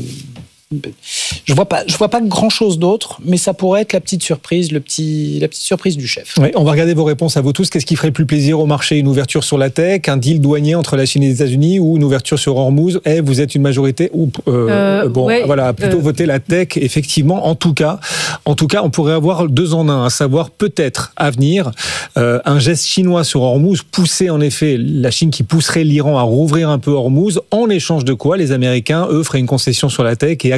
Je vois pas, je vois pas grand chose d'autre, mais ça pourrait être la petite surprise, le petit, la petite surprise du chef. Oui, on va regarder vos réponses à vous tous. Qu'est-ce qui ferait le plus plaisir au marché ? Une ouverture sur la tech, un deal douanier entre la Chine et les États-Unis, ou une ouverture sur Hormuz ? Eh, vous êtes une majorité ou euh, euh, bon, ouais, voilà, plutôt euh... voter la tech. Effectivement, en tout cas, en tout cas, on pourrait avoir deux en un, à savoir peut-être à venir euh, un geste chinois sur Hormuz, pousser en effet la Chine qui pousserait l'Iran à rouvrir un peu Hormuz, en échange de quoi les Américains, eux, feraient une concession sur la tech et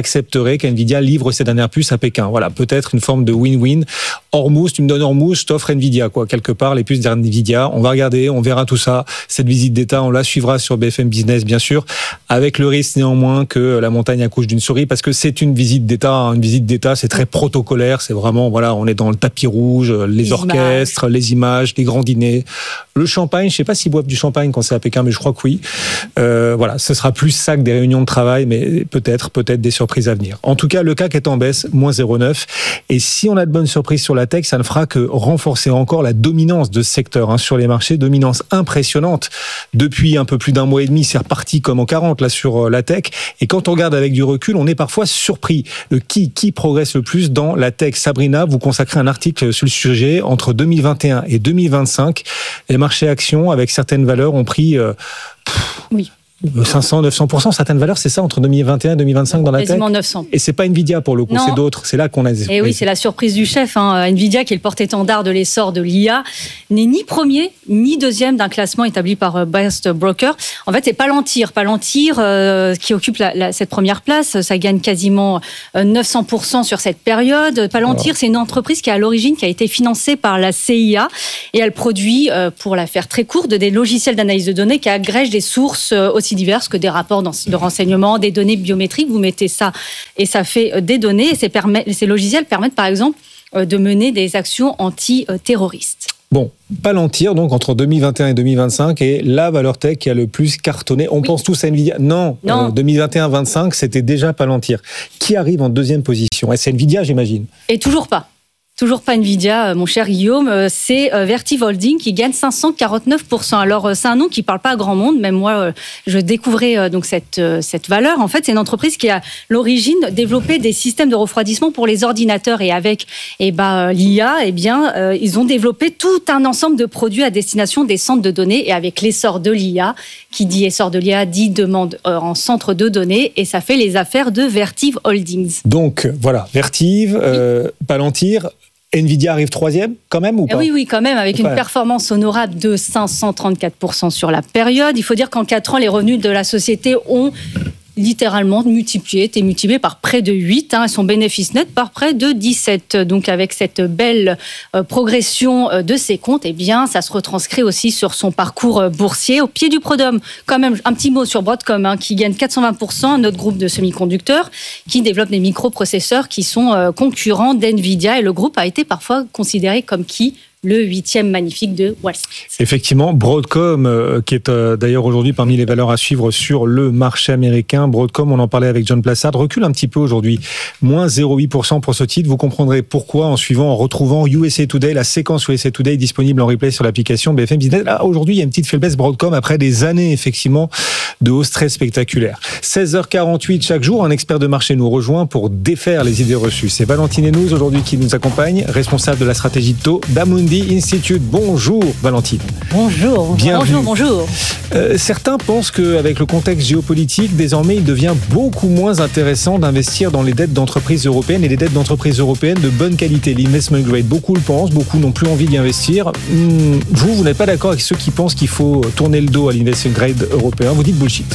accepterait qu'NVIDIA livre ses dernières puces à Pékin. Voilà, peut-être une forme de win-win. Hormuz, tu me donnes Hormuz, je t'offre NVIDIA, quoi. Quelque part, les puces d'NVIDIA. On va regarder, on verra tout ça. Cette visite d'État, on la suivra sur B F M Business, bien sûr, avec le risque néanmoins que la montagne accouche d'une souris, parce que c'est une visite d'État. Une visite d'État, c'est très protocolaire. C'est vraiment, voilà, on est dans le tapis rouge, les, les orchestres, images. les images, les grands dîners, le champagne. Je sais pas s'ils boivent du champagne quand c'est à Pékin, mais je crois que oui. Euh, voilà, ce sera plus ça que des réunions de travail, mais peut-être, peut-être des surprises à venir. En tout cas, le C A C est en baisse, moins zéro virgule neuf. Et si on a de bonnes surprises sur la tech, ça ne fera que renforcer encore la dominance de ce secteur hein, sur les marchés, dominance impressionnante. Depuis un peu plus d'un mois et demi, c'est reparti comme en quarante là sur la tech. Et quand on regarde avec du recul, on est parfois surpris. Le qui qui progresse le plus dans la tech. Sabrina, vous consacrez un article sur le sujet. Entre deux mille vingt et un et deux mille vingt-cinq, les marchés actions avec certaines valeurs ont pris euh, pff, oui. cinq cents, neuf cents pour cent, certaines valeurs, c'est ça, entre deux mille vingt et un et deux mille vingt-cinq dans la tech. Quasiment neuf cents. Et c'est pas Nvidia pour le coup, non. C'est d'autres. C'est là qu'on a. Et oui, c'est la surprise du chef. Hein. Nvidia, qui est le porte-étendard de l'essor de l'I A, n'est ni premier ni deuxième d'un classement établi par Best Broker. En fait, c'est Palantir. Palantir euh, qui occupe la, la, cette première place. Ça gagne quasiment neuf cents pour cent sur cette période. Palantir, alors, c'est une entreprise qui à l'origine qui a été financée par la C I A et elle produit, euh, pour la faire très courte, des logiciels d'analyse de données qui agrègent des sources euh, aussi diverses que des rapports de renseignement, des données biométriques. Vous mettez ça et ça fait des données. Et ces, permet, ces logiciels permettent par exemple de mener des actions anti-terroristes. Bon, Palantir, donc entre deux mille vingt et un et deux mille vingt-cinq, est la valeur tech qui a le plus cartonné. On oui. pense tous à Nvidia. Non, non. Euh, deux mille vingt et un vingt-cinq, c'était déjà Palantir. Qui arrive en deuxième position ? C'est Nvidia, j'imagine. Et toujours pas. Toujours pas Nvidia, mon cher Guillaume, c'est Vertiv Holding qui gagne cinq cent quarante-neuf pour cent. Alors, c'est un nom qui parle pas à grand monde, même moi, je découvrais donc cette, cette valeur. En fait, c'est une entreprise qui a, à l'origine, développé des systèmes de refroidissement pour les ordinateurs. Et avec eh ben, l'I A, eh bien, euh, ils ont développé tout un ensemble de produits à destination des centres de données. Et avec l'essor de l'I A, qui dit essor de l'I A, dit demande euh, en centre de données. Et ça fait les affaires de Vertiv Holdings. Donc, voilà, Vertiv, euh, oui. Palantir... Nvidia arrive troisième, quand même, ou pas ? Oui, oui, quand même, avec une performance honorable de cinq cent trente-quatre pour cent sur la période. Il faut dire qu'en quatre ans, les revenus de la société ont littéralement multiplié, été multiplié par près de huit, hein, et son bénéfice net par près de dix-sept. Donc avec cette belle euh, progression euh, de ses comptes, eh bien, ça se retranscrit aussi sur son parcours euh, boursier. Au pied du podium, quand même, un petit mot sur Broadcom, hein, qui gagne quatre cent vingt pour cent, notre groupe de semi-conducteurs, qui développe des microprocesseurs qui sont euh, concurrents d'NVIDIA, et le groupe a été parfois considéré comme qui ? Le huitième magnifique de Wall Street. Effectivement, Broadcom, euh, qui est euh, d'ailleurs aujourd'hui parmi les valeurs à suivre sur le marché américain. Broadcom, on en parlait avec John Plassard, recule un petit peu aujourd'hui. moins zéro virgule huit pour cent pour ce titre. Vous comprendrez pourquoi en suivant, en retrouvant U S A Today, la séquence U S A Today disponible en replay sur l'application B F M Business. Là, aujourd'hui, il y a une petite faiblesse Broadcom après des années, effectivement, de hausse très spectaculaire. seize heures quarante-huit chaque jour, un expert de marché nous rejoint pour défaire les idées reçues. C'est Valentine Hénouz aujourd'hui qui nous accompagne, responsable de la stratégie de taux d'Amundi Institute. Bonjour Valentine. Bonjour. Bienvenue. Bonjour, bonjour. Euh, certains pensent qu'avec le contexte géopolitique, désormais, il devient beaucoup moins intéressant d'investir dans les dettes d'entreprises européennes et les dettes d'entreprises européennes de bonne qualité, l'investment grade. Beaucoup le pensent, beaucoup n'ont plus envie d'y investir. Hum, vous, vous n'êtes pas d'accord avec ceux qui pensent qu'il faut tourner le dos à l'investment grade européen. Vous dites bullshit.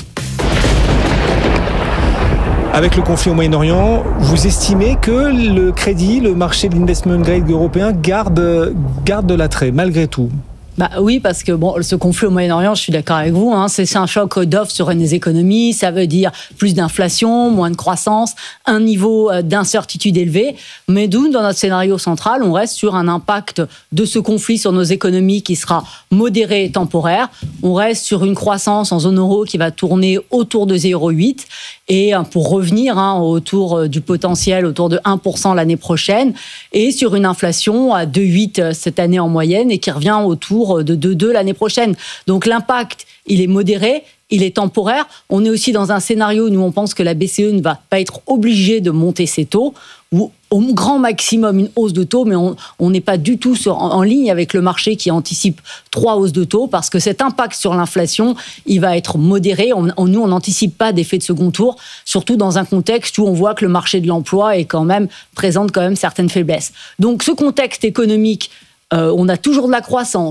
Avec le conflit au Moyen-Orient, vous estimez que le crédit, le marché de l'investment grade européen garde, garde de l'attrait, malgré tout ? Bah oui, parce que bon, ce conflit au Moyen-Orient, je suis d'accord avec vous, hein, c'est, c'est un choc d'offre sur les économies, ça veut dire plus d'inflation, moins de croissance, un niveau d'incertitude élevé. Mais d'où, dans notre scénario central, on reste sur un impact de ce conflit sur nos économies qui sera modéré et temporaire. On reste sur une croissance en zone euro qui va tourner autour de zéro virgule huit. Et pour revenir hein, autour du potentiel, autour de un pour cent l'année prochaine, et sur une inflation à deux virgule huit cette année en moyenne, et qui revient autour de deux virgule deux l'année prochaine. Donc l'impact, il est modéré, il est temporaire. On est aussi dans un scénario où on pense que la B C E ne va pas être obligée de monter ses taux, ou au grand maximum une hausse de taux, mais on n'est pas du tout sur, en, en ligne avec le marché qui anticipe trois hausses de taux, parce que cet impact sur l'inflation, il va être modéré. On, on, nous, on n'anticipe pas d'effet de second tour, surtout dans un contexte où on voit que le marché de l'emploi est quand même, présente quand même certaines faiblesses. Donc ce contexte économique, euh, on a toujours de la croissance,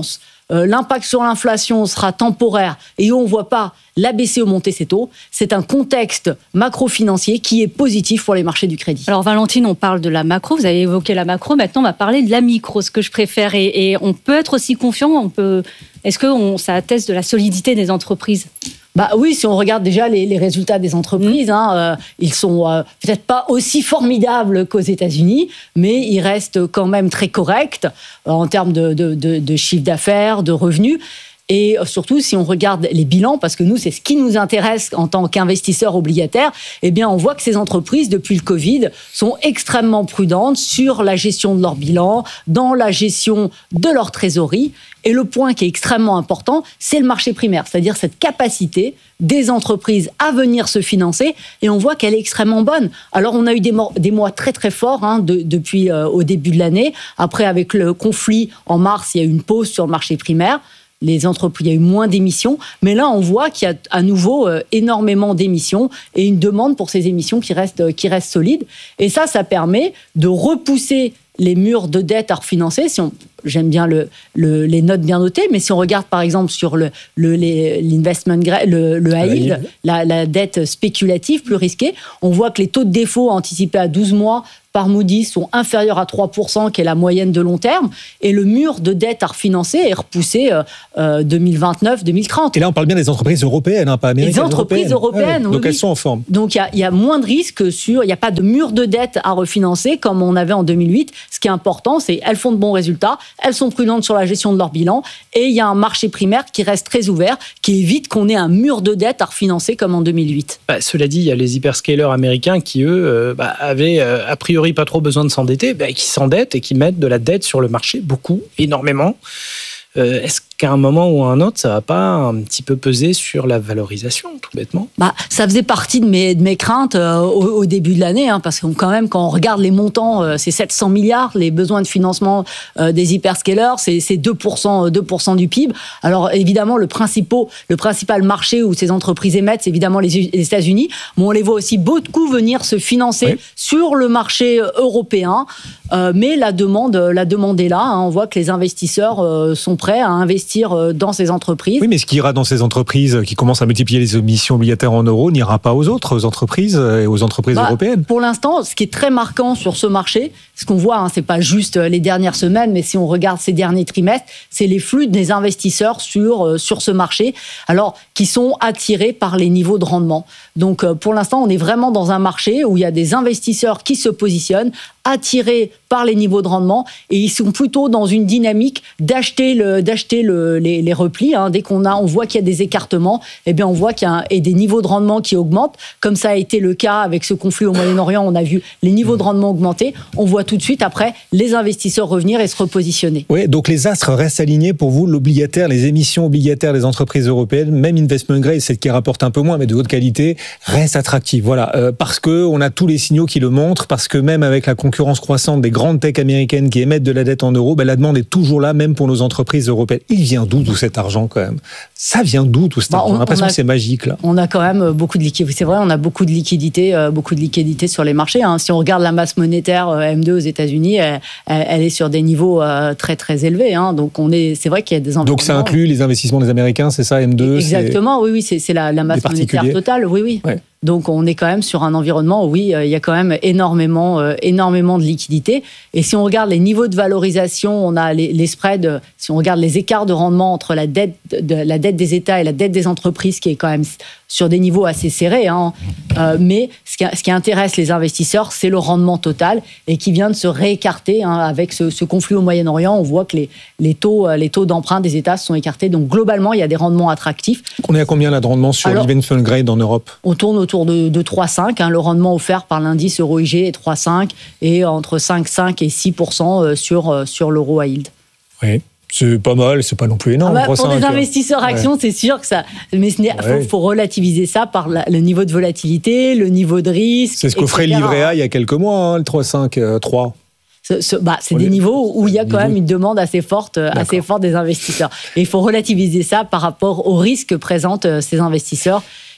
euh, l'impact sur l'inflation sera temporaire et où on ne voit pas la B C E monter ses taux, c'est un contexte macro-financier qui est positif pour les marchés du crédit. Alors Valentine, on parle de la macro, vous avez évoqué la macro, maintenant on va parler de la micro, ce que je préfère. Et, et on peut être aussi confiant, on peut... est-ce que on, ça atteste de la solidité des entreprises ? Bah oui, si on regarde déjà les, les résultats des entreprises, mmh. hein, euh, ils sont euh, peut-être pas aussi formidables qu'aux États-Unis, mais ils restent quand même très corrects euh, en termes de, de, de, de chiffre d'affaires, de revenus. Et surtout, si on regarde les bilans, parce que nous, c'est ce qui nous intéresse en tant qu'investisseurs obligataires, eh bien, on voit que ces entreprises, depuis le Covid, sont extrêmement prudentes sur la gestion de leur bilan, dans la gestion de leur trésorerie. Et le point qui est extrêmement important, c'est le marché primaire, c'est-à-dire cette capacité des entreprises à venir se financer. Et on voit qu'elle est extrêmement bonne. Alors, on a eu des mois, des mois très, très forts hein, de, depuis euh, au début de l'année. Après, avec le conflit en mars, il y a eu une pause sur le marché primaire. Les entreprises, il y a eu moins d'émissions, mais là, on voit qu'il y a à nouveau euh, énormément d'émissions et une demande pour ces émissions qui restent, euh, qui restent solides. Et ça, ça permet de repousser les murs de dette à refinancer. Si on, j'aime bien le, le, les notes bien notées, mais si on regarde par exemple sur le, le, les, l'investment grade, le, le high yield, la, la dette spéculative plus risquée, on voit que les taux de défaut anticipés à douze mois par Moody's sont inférieurs à trois pour cent, qui est la moyenne de long terme, et le mur de dette à refinancer est repoussé euh, euh, deux mille vingt-neuf deux mille trente. Et là, on parle bien des entreprises européennes, hein, pas américaines. Les entreprises européennes, européennes ouais, oui, donc oui. elles sont en forme. Donc il y, y a moins de risques sur, il n'y a pas de mur de dette à refinancer comme on avait en deux mille huit. Ce qui est important, c'est qu'elles font de bons résultats, elles sont prudentes sur la gestion de leur bilan, et il y a un marché primaire qui reste très ouvert, qui évite qu'on ait un mur de dette à refinancer comme en deux mille huit. Bah, cela dit, il y a les hyperscalers américains qui, eux, euh, bah, avaient euh, a priori pas trop besoin de s'endetter, bah, qui s'endettent et qui mettent de la dette sur le marché, beaucoup, énormément. Euh, est-ce qu'à un moment ou à un autre, ça ne va pas un petit peu peser sur la valorisation, tout bêtement ? Bah, ça faisait partie de mes, de mes craintes euh, au, au début de l'année, hein, parce que quand même, quand on regarde les montants, euh, c'est sept cents milliards, les besoins de financement euh, des hyperscalers, c'est, c'est deux pour cent, deux pour cent du P I B. Alors évidemment, le, principal, le principal marché où ces entreprises émettent, c'est évidemment les, les États-Unis, mais on les voit aussi beaucoup venir se financer oui. sur le marché européen. Euh, mais la demande, la demande est là. Hein. On voit que les investisseurs euh, sont prêts à investir dans ces entreprises. Oui, mais ce qui ira dans ces entreprises qui commencent à multiplier les émissions obligataires en euros n'ira pas aux autres entreprises et aux entreprises bah, européennes. Pour l'instant, ce qui est très marquant sur ce marché, ce qu'on voit, hein, c'est pas juste les dernières semaines, mais si on regarde ces derniers trimestres, c'est les flux des investisseurs sur euh, sur ce marché, alors qui sont attirés par les niveaux de rendement. Donc, euh, pour l'instant, on est vraiment dans un marché où il y a des investisseurs qui se positionnent, attirés par les niveaux de rendement, et ils sont plutôt dans une dynamique d'acheter le, d'acheter le, les, les replis. Hein. Dès qu'on a, on voit qu'il y a des écartements, eh bien on voit qu'il y a un, et des niveaux de rendement qui augmentent, comme ça a été le cas avec ce conflit au Moyen-Orient. On a vu les niveaux de rendement augmenter. On voit tout de suite après les investisseurs revenir et se repositionner. Oui, donc les astres restent alignés pour vous. L'obligataire, les émissions obligataires des entreprises européennes, même investment grade, celle qui rapporte un peu moins, mais de haute qualité, reste attractive. Voilà, euh, parce que on a tous les signaux qui le montrent, parce que même avec la concurrence croissante des grandes tech américaines qui émettent de la dette en euros, ben la demande est toujours là, même pour nos entreprises européennes. Il vient d'où tout cet argent quand même ? Ça vient d'où tout cet bah, argent ? On, J'ai l'impression a, que c'est magique là. On a quand même beaucoup de liquidités. C'est vrai, on a beaucoup de liquidités, euh, beaucoup de liquidités sur les marchés. Hein. Si on regarde la masse monétaire euh, M deux aux États-Unis, elle, elle est sur des niveaux euh, très très élevés. Hein. Donc on est, c'est vrai qu'il y a des environnements. Donc ça inclut les investissements des Américains, c'est ça M deux ? Exactement, oui, oui, c'est, c'est la, la masse monétaire totale, oui, oui. Ouais. Donc on est quand même sur un environnement où oui, il y a quand même énormément, euh, énormément de liquidités. Et si on regarde les niveaux de valorisation, on a les, les spreads, si on regarde les écarts de rendement entre la dette, de, la dette des États et la dette des entreprises, qui est quand même sur des niveaux assez serrés. Hein. Euh, mais ce qui, ce qui intéresse les investisseurs, c'est le rendement total et qui vient de se réécarter hein, avec ce, ce conflit au Moyen-Orient. On voit que les, les, taux, les taux d'emprunt des États se sont écartés. Donc globalement, il y a des rendements attractifs. On est à combien là de rendement sur l'investment grade en Europe ? On tourne autour de, de trois virgule cinq. Hein. Le rendement offert par l'indice Euro I G est trois virgule cinq et entre cinq virgule cinq et six pour cent sur, sur l'euro high yield. Oui. C'est pas mal, c'est pas non plus énorme. Ah bah, pour des investisseurs actions, ouais. C'est sûr que ça. Mais il ouais. faut, faut relativiser ça par la, le niveau de volatilité, le niveau de risque. C'est ce qu'offrait le livret A il y a quelques mois, hein, le trois virgule cinq, euh, trois. Ce, ce, bah, c'est Pour des les... niveaux où il y a quand même une demande assez forte, D'accord. assez forte des investisseurs. Et il faut relativiser ça par rapport au risque que présentent ces investisseurs,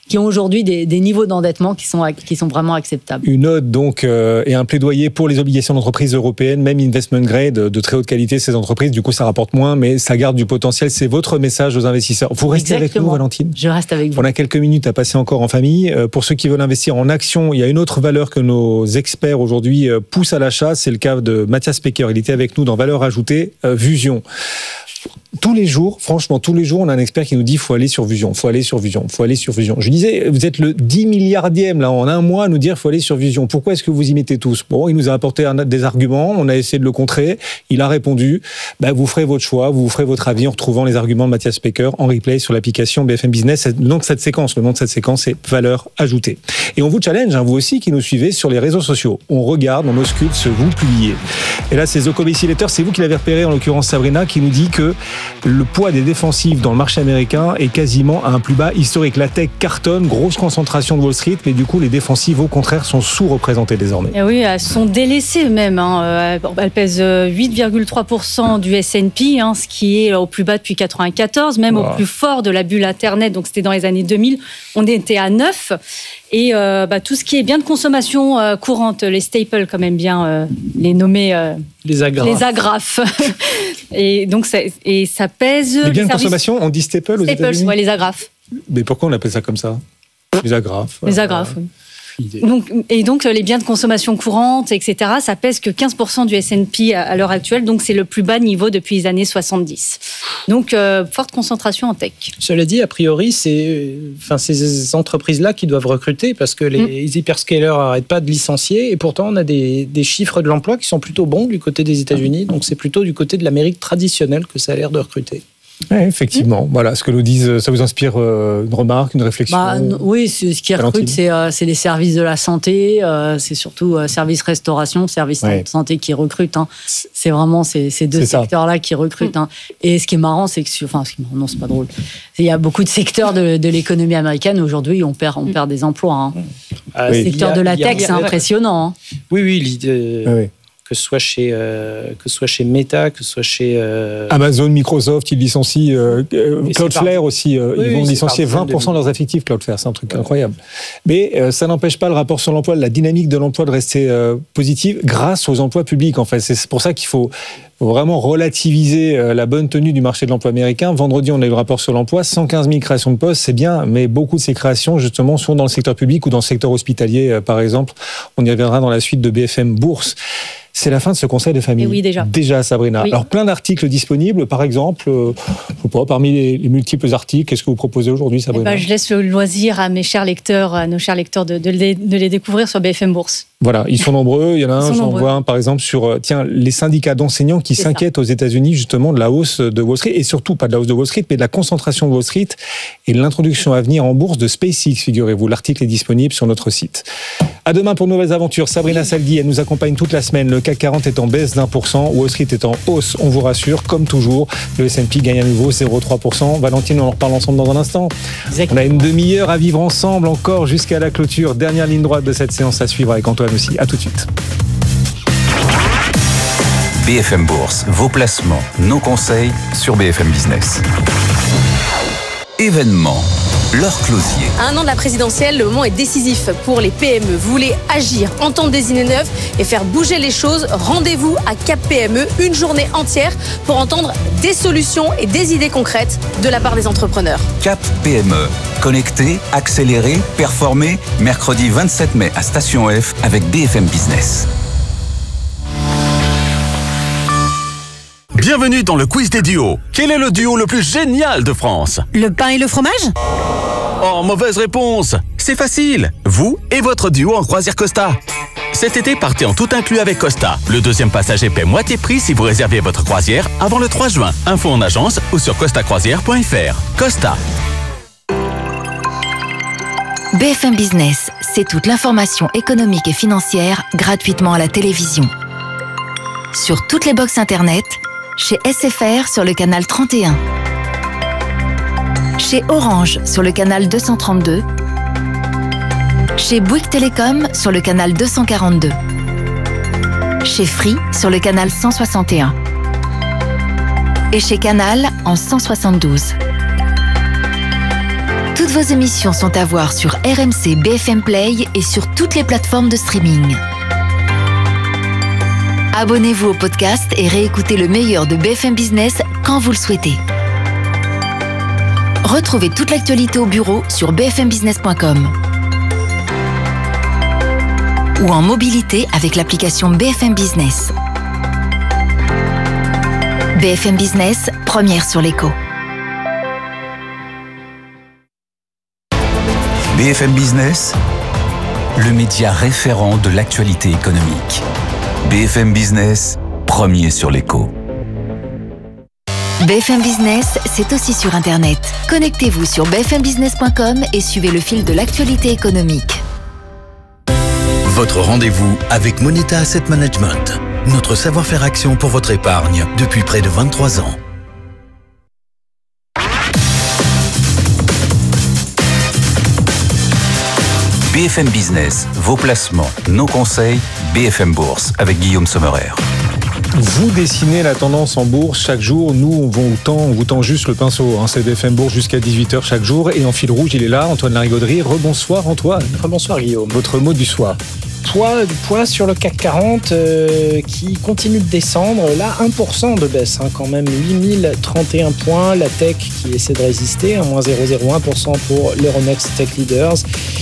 qui ont aujourd'hui des, des niveaux d'endettement qui sont, qui sont vraiment acceptables. Une ode donc euh, et un plaidoyer pour les obligations d'entreprises européennes, même investment grade, de très haute qualité, ces entreprises. Du coup, ça rapporte moins, mais ça garde du potentiel. C'est votre message aux investisseurs. Vous restez Exactement. avec nous, Valentine ? Je reste avec vous. On a quelques minutes à passer encore en famille. Euh, pour ceux qui veulent investir en actions, il y a une autre valeur que nos experts aujourd'hui euh, poussent à l'achat. C'est le cas de Mathias Pecker. Il était avec nous dans Valeur Ajoutée, euh, Vusion. Tous les jours, franchement, tous les jours, on a un expert qui nous dit faut aller sur Vusion, faut aller sur Vusion, faut aller sur Vusion. Je disais, vous êtes le dix milliardième là en un mois à nous dire faut aller sur Vusion. Pourquoi est-ce que vous y mettez tous ? Bon, il nous a apporté un, des arguments, on a essayé de le contrer. Il a répondu, bah, vous ferez votre choix, vous ferez votre avis en retrouvant les arguments de Mathias Pecker en replay sur l'application B F M Business. Le nom de cette séquence, le nom de cette séquence, c'est Valeur Ajoutée. Et on vous challenge, hein, vous aussi qui nous suivez sur les réseaux sociaux. On regarde, on ausculte ce que vous publiez. Et là, c'est The Cobeissi Letter, c'est vous qui l'avez repéré, en l'occurrence Sabrina, qui nous dit que le poids des défensives dans le marché américain est quasiment à un plus bas historique. La tech cartonne, grosse concentration de Wall Street, mais du coup, les défensives, au contraire, sont sous-représentées désormais. Et oui, elles sont délaissées même. Hein. Elles pèsent huit virgule trois pour cent du S and P, hein, ce qui est au plus bas depuis quatre-vingt-quatorze, même wow. au plus fort de la bulle Internet, donc c'était dans les années deux mille, on était à neuf. Et euh, bah, tout ce qui est biens de consommation euh, courante, les staples, quand même bien euh, les nommer... Euh, les agrafes. Les agrafes. et donc, ça, et ça pèse... Les biens les de services... consommation, on dit staples aux États-Unis ? Staples, ouais, les agrafes. Mais pourquoi on appelle ça comme ça ? Les agrafes. Les agrafes, oui. Donc, et donc, les biens de consommation courante, et cetera, ça pèse que quinze pour cent du S and P à, à l'heure actuelle, donc c'est le plus bas niveau depuis les années soixante-dix. Donc, euh, forte concentration en tech. Cela dit, a priori, c'est enfin, ces entreprises-là qui doivent recruter parce que les mmh. hyperscalers n'arrêtent pas de licencier et pourtant, on a des, des chiffres de l'emploi qui sont plutôt bons du côté des États-Unis, donc c'est plutôt du côté de l'Amérique traditionnelle que ça a l'air de recruter. Ouais, effectivement, mmh. voilà, ce que nous disent, ça vous inspire euh, une remarque, une réflexion ? Bah, Oui, ce qui recrute, c'est, euh, c'est les services de la santé, euh, c'est surtout euh, services restauration, services ouais. de santé qui recrutent. Hein. C'est vraiment ces, ces deux c'est secteurs-là ça. qui recrutent. Mmh. Hein. Et ce qui est marrant, c'est que, enfin, ce qui est marrant, non, c'est pas drôle. Il y a beaucoup de secteurs de, de l'économie américaine aujourd'hui, on perd, on mmh. perd des emplois. Hein. Euh, oui. Le secteur a, de la tech, a, c'est impressionnant. Hein. Oui, oui, l'idée. Ah, oui. Que ce soit chez euh, que ce soit chez Meta, que ce soit chez euh... Amazon, Microsoft, ils licencient euh, Cloudflare aussi. Euh, oui, ils vont oui, licencier vingt pour cent de leurs effectifs. Cloudflare, c'est un truc ouais. incroyable. Mais euh, ça n'empêche pas le rapport sur l'emploi, la dynamique de l'emploi de rester euh, positive grâce aux emplois publics. En fait, c'est pour ça qu'il faut vraiment relativiser la bonne tenue du marché de l'emploi américain. Vendredi, on a eu le rapport sur l'emploi, cent quinze mille créations de postes, c'est bien, mais beaucoup de ces créations, justement, sont dans le secteur public ou dans le secteur hospitalier, par exemple. On y reviendra dans la suite de B F M Bourse. C'est la fin de ce conseil de famille. Et oui, déjà. Déjà, Sabrina. Oui. Alors, plein d'articles disponibles. Par exemple, euh, je sais pas, parmi les, les multiples articles, qu'est-ce que vous proposez aujourd'hui, Sabrina ? Eh ben, je laisse le loisir à mes chers lecteurs, à nos chers lecteurs, de, de, les, de les découvrir sur B F M Bourse. Voilà, ils sont nombreux. Il y en a un, j'en vois un, par exemple, sur tiens, les syndicats d'enseignants qui C'est s'inquiètent ça. aux États-Unis, justement, de la hausse de Wall Street, et surtout pas de la hausse de Wall Street, mais de la concentration de Wall Street et de l'introduction à venir en bourse de SpaceX, figurez-vous. L'article est disponible sur notre site. À demain pour de nouvelles aventures. Sabrina Salgui, elle nous accompagne toute la semaine. Le C A C quarante est en baisse d'un pour cent. Wall Street est en hausse, on vous rassure. Comme toujours, le S and P gagne à nouveau zéro virgule trois pour cent. Valentine, on en reparle ensemble dans un instant. Exactement. On a une demi-heure à vivre ensemble encore jusqu'à la clôture. Dernière ligne droite de cette séance à suivre avec Antoine aussi. À tout de suite. B F M Bourse, vos placements, nos conseils sur B F M Business. Événement. Laure Closier. À un an de la présidentielle, le moment est décisif pour les P M E. Vous voulez agir, entendre des idées neuves et faire bouger les choses. Rendez-vous à Cap P M E, une journée entière pour entendre des solutions et des idées concrètes de la part des entrepreneurs. Cap P M E. Connecter, accélérer, performer. Mercredi vingt-sept mai à Station F avec B F M Business. Bienvenue dans le quiz des duos. Quel est le duo le plus génial de France ? Le pain et le fromage ? Oh, mauvaise réponse. C'est facile. Vous et votre duo en croisière Costa. Cet été, partez en tout inclus avec Costa. Le deuxième passager paie moitié prix si vous réservez votre croisière avant le trois juin. Info en agence ou sur costa croisière point f r. Costa. B F M Business, c'est toute l'information économique et financière gratuitement à la télévision. Sur toutes les box internet, chez S F R sur le canal trente et un, chez Orange sur le canal deux cent trente-deux, chez Bouygues Télécom sur le canal deux cent quarante-deux, chez Free sur le canal cent soixante et un et chez Canal en cent soixante-douze. Toutes Toutes vos émissions sont à voir sur R M C B F M Play et sur toutes les plateformes de streaming. Abonnez-vous au podcast et réécoutez le meilleur de B F M Business quand vous le souhaitez. Retrouvez toute l'actualité au bureau sur b f m business point com ou en mobilité avec l'application B F M Business. B F M Business, première sur l'écho. B F M Business, le média référent de l'actualité économique. B F M Business, premier sur l'écho. B F M Business, c'est aussi sur Internet. Connectez-vous sur b f m business point com et suivez le fil de l'actualité économique. Votre rendez-vous avec Moneta Asset Management. Notre savoir-faire action pour votre épargne depuis près de vingt-trois ans. B F M Business, vos placements, nos conseils, B F M Bourse avec Guillaume Sommerer. Vous dessinez la tendance en bourse chaque jour. Nous, on vous tend, on vous tend juste le pinceau. Hein. C'est B F M Bourse jusqu'à dix-huit heures chaque jour. Et en fil rouge, il est là, Antoine Larigauderie. Rebonsoir, Antoine. Rebonsoir, Guillaume. Votre mot du soir. Poids, du poids sur le C A C quarante euh, qui continue de descendre. Là, un pour cent de baisse, hein, quand même. huit mille trente et un points. La tech qui essaie de résister, à moins zéro virgule zéro un pour cent pour l'Euronext Tech Leaders.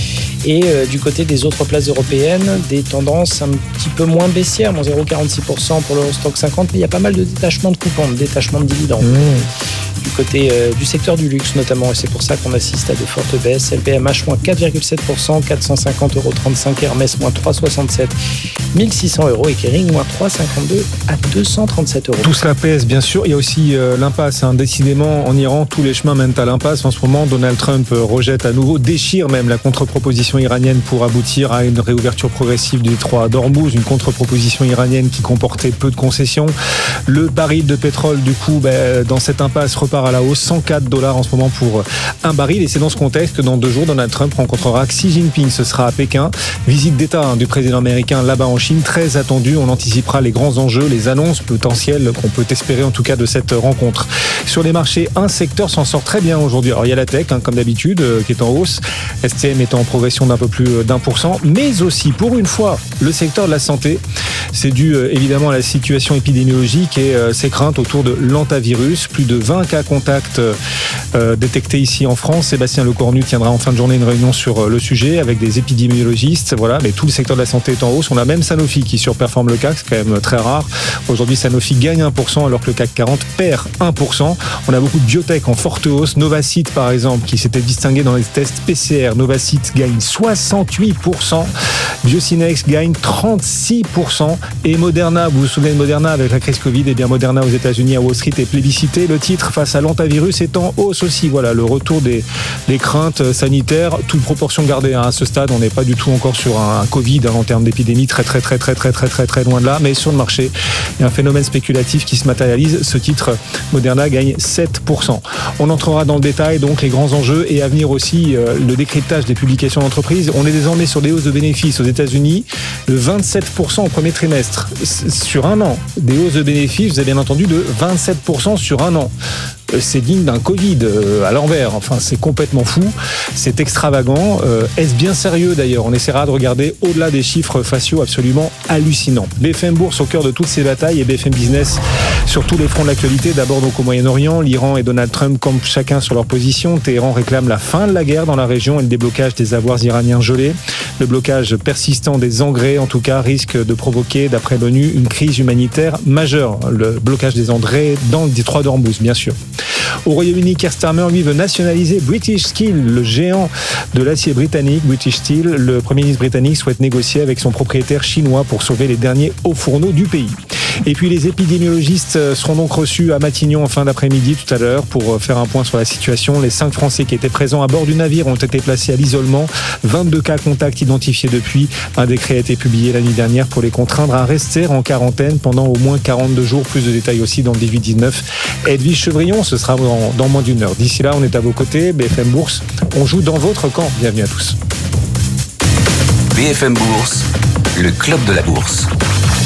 Et euh, du côté des autres places européennes, des tendances un petit peu moins baissières, moins zéro virgule quarante-six pour cent pour l'Eurostock cinquante, mais il y a pas mal de détachements de coupons, de détachements de dividendes. Mmh. Du côté euh, du secteur du luxe notamment, et c'est pour ça qu'on assiste à de fortes baisses. L V M H, moins quatre virgule sept pour cent, quatre cent cinquante euros trente-cinq. Hermès, moins trois virgule soixante-sept, mille six cents euros. Et Kering, moins trois virgule cinquante-deux à deux cent trente-sept euros. Tout cela pèse, bien sûr. Il y a aussi euh, l'impasse. Hein. Décidément, en Iran, tous les chemins mènent à l'impasse. En ce moment, Donald Trump euh, rejette à nouveau, déchire même la contre-proposition iranienne pour aboutir à une réouverture progressive du détroit d'Ormuz, une contre-proposition iranienne qui comportait peu de concessions. Le baril de pétrole, du coup, ben, dans cette impasse, repart à la hausse, cent quatre dollars en ce moment pour un baril. Et c'est dans ce contexte que dans deux jours, Donald Trump rencontrera Xi Jinping. Ce sera à Pékin. Visite d'État hein, du président américain là-bas en Chine, très attendue. On anticipera les grands enjeux, les annonces potentielles qu'on peut espérer en tout cas de cette rencontre. Sur les marchés, un secteur s'en sort très bien aujourd'hui. Alors il y a la tech, hein, comme d'habitude, euh, qui est en hausse. S T M est en progression d'un peu plus d'un pour cent, mais aussi, pour une fois, le secteur de la santé. C'est dû euh, évidemment à la situation épidémiologique et euh, ses craintes autour de l'antavirus. Plus de vingt cas contacts euh, détectés ici en France. Sébastien Lecornu tiendra en fin de journée une réunion sur euh, le sujet avec des épidémiologistes. Voilà, mais tout le secteur de la santé est en hausse. On a même Sanofi qui surperforme le C A C, c'est quand même très rare. Aujourd'hui, Sanofi gagne un pour cent alors que le C A C quarante perd un pour cent. On a beaucoup de biotech en forte hausse. Novacite, par exemple, qui s'était distingué dans les tests P C R. Novacite gagne soixante-huit pour cent. Biocinex gagne trente-six pour cent. Et Moderna, vous vous souvenez de Moderna avec la crise Covid? Et bien Moderna aux États-Unis à Wall Street est plébiscité. Le titre face à l'antavirus est en hausse aussi. Voilà, le retour des, des craintes sanitaires, toute proportion gardée. Hein. À ce stade, on n'est pas du tout encore sur un, un Covid hein, en termes d'épidémie, très très très très très très très très loin de là. Mais sur le marché, il y a un phénomène spéculatif qui se matérialise. Ce titre, Moderna, gagne sept pour cent. On entrera dans le détail, donc les grands enjeux et à venir aussi euh, le décryptage des publications d'entreprise. On est désormais sur des hausses de bénéfices aux États-Unis de vingt-sept pour cent au premier trimestre. Sur un an, des hausses de bénéfices, vous avez bien entendu, de vingt-sept pour cent sur un an. C'est digne d'un Covid à l'envers. Enfin, c'est complètement fou. C'est extravagant. Euh, est-ce bien sérieux d'ailleurs? On essaiera de regarder au-delà des chiffres faciaux absolument hallucinants. B F M Bourse au cœur de toutes ces batailles et B F M Business sur tous les fronts de l'actualité. D'abord donc au Moyen-Orient, l'Iran et Donald Trump campent chacun sur leur position. Téhéran réclame la fin de la guerre dans la région et le déblocage des avoirs iraniens gelés. Le blocage persistant des engrais, en tout cas, risque de provoquer, d'après l'ONU, une crise humanitaire majeure. Le blocage des engrais dans le détroit d'Ormuz, bien sûr. Au Royaume-Uni, Keir Starmer, lui, veut nationaliser British Steel, le géant de l'acier britannique. British Steel, le Premier ministre britannique souhaite négocier avec son propriétaire chinois pour sauver les derniers hauts fourneaux du pays. Et puis les épidémiologistes seront donc reçus à Matignon en fin d'après-midi tout à l'heure pour faire un point sur la situation. Les cinq Français qui étaient présents à bord du navire ont été placés à l'isolement. vingt-deux cas contacts identifiés depuis. Un décret a été publié la nuit dernière pour les contraindre à rester en quarantaine pendant au moins quarante-deux jours. Plus de détails aussi dans le dix-huit dix-neuf. Edwige Chevrillon, ce sera dans, dans moins d'une heure. D'ici là, on est à vos côtés. B F M Bourse, on joue dans votre camp. Bienvenue à tous. B F M Bourse, le club de la bourse.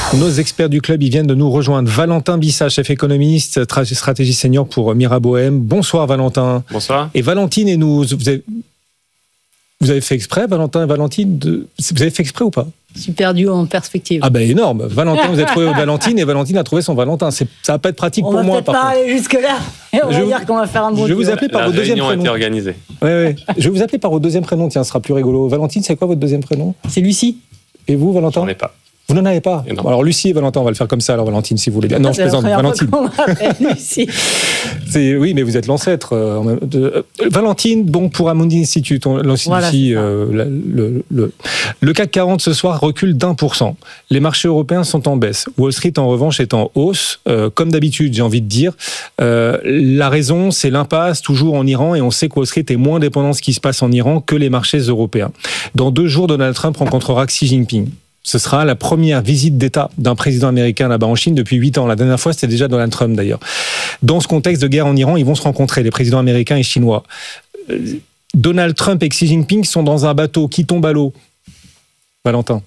Nos experts du club, ils viennent de nous rejoindre. Valentin Bissa, chef économiste, stratégie senior pour Mirabohem. Bonsoir Valentin. Bonsoir. Et Valentine et nous, vous avez, vous avez fait exprès, Valentin et Valentine, de, vous avez fait exprès ou pas? Super duo en perspective. Ah ben énorme. Valentin, vous avez trouvé votre Valentine et Valentine a trouvé son Valentin. C'est, ça va pas être pratique on pour moi. On va peut-être pas aller jusque-là. Et on je va dire qu'on va faire un bon Je vais duo. vous appeler par La votre deuxième prénom. réunion a été organisée. Ouais, ouais. Je vais vous appeler par votre deuxième prénom. Tiens, ce sera plus rigolo. Valentine, c'est quoi votre deuxième prénom? C'est Lucie. Et vous, Valentin? J'en ai pas. Vous n'en avez pas? Bon, alors Lucie et Valentin, on va le faire comme ça. Alors Valentine, si vous voulez bien. Non, je plaisante. Valentine. Lucie. C'est, oui, mais vous êtes l'ancêtre. Euh, de, euh, Valentine, bon, pour Amundi Institute, on lance voilà, ici euh, le, le, le, le C A C quarante ce soir recule d'un pour cent. Les marchés européens sont en baisse. Wall Street, en revanche, est en hausse. Euh, comme d'habitude, j'ai envie de dire. Euh, la raison, c'est l'impasse toujours en Iran, et on sait que Wall Street est moins dépendant de ce qui se passe en Iran que les marchés européens. Dans deux jours, Donald Trump rencontrera Xi Jinping. Ce sera la première visite d'État d'un président américain là-bas en Chine depuis huit ans. La dernière fois, c'était déjà Donald Trump, d'ailleurs. Dans ce contexte de guerre en Iran, ils vont se rencontrer, les présidents américains et chinois. Donald Trump et Xi Jinping sont dans un bateau qui tombe à l'eau. Valentin.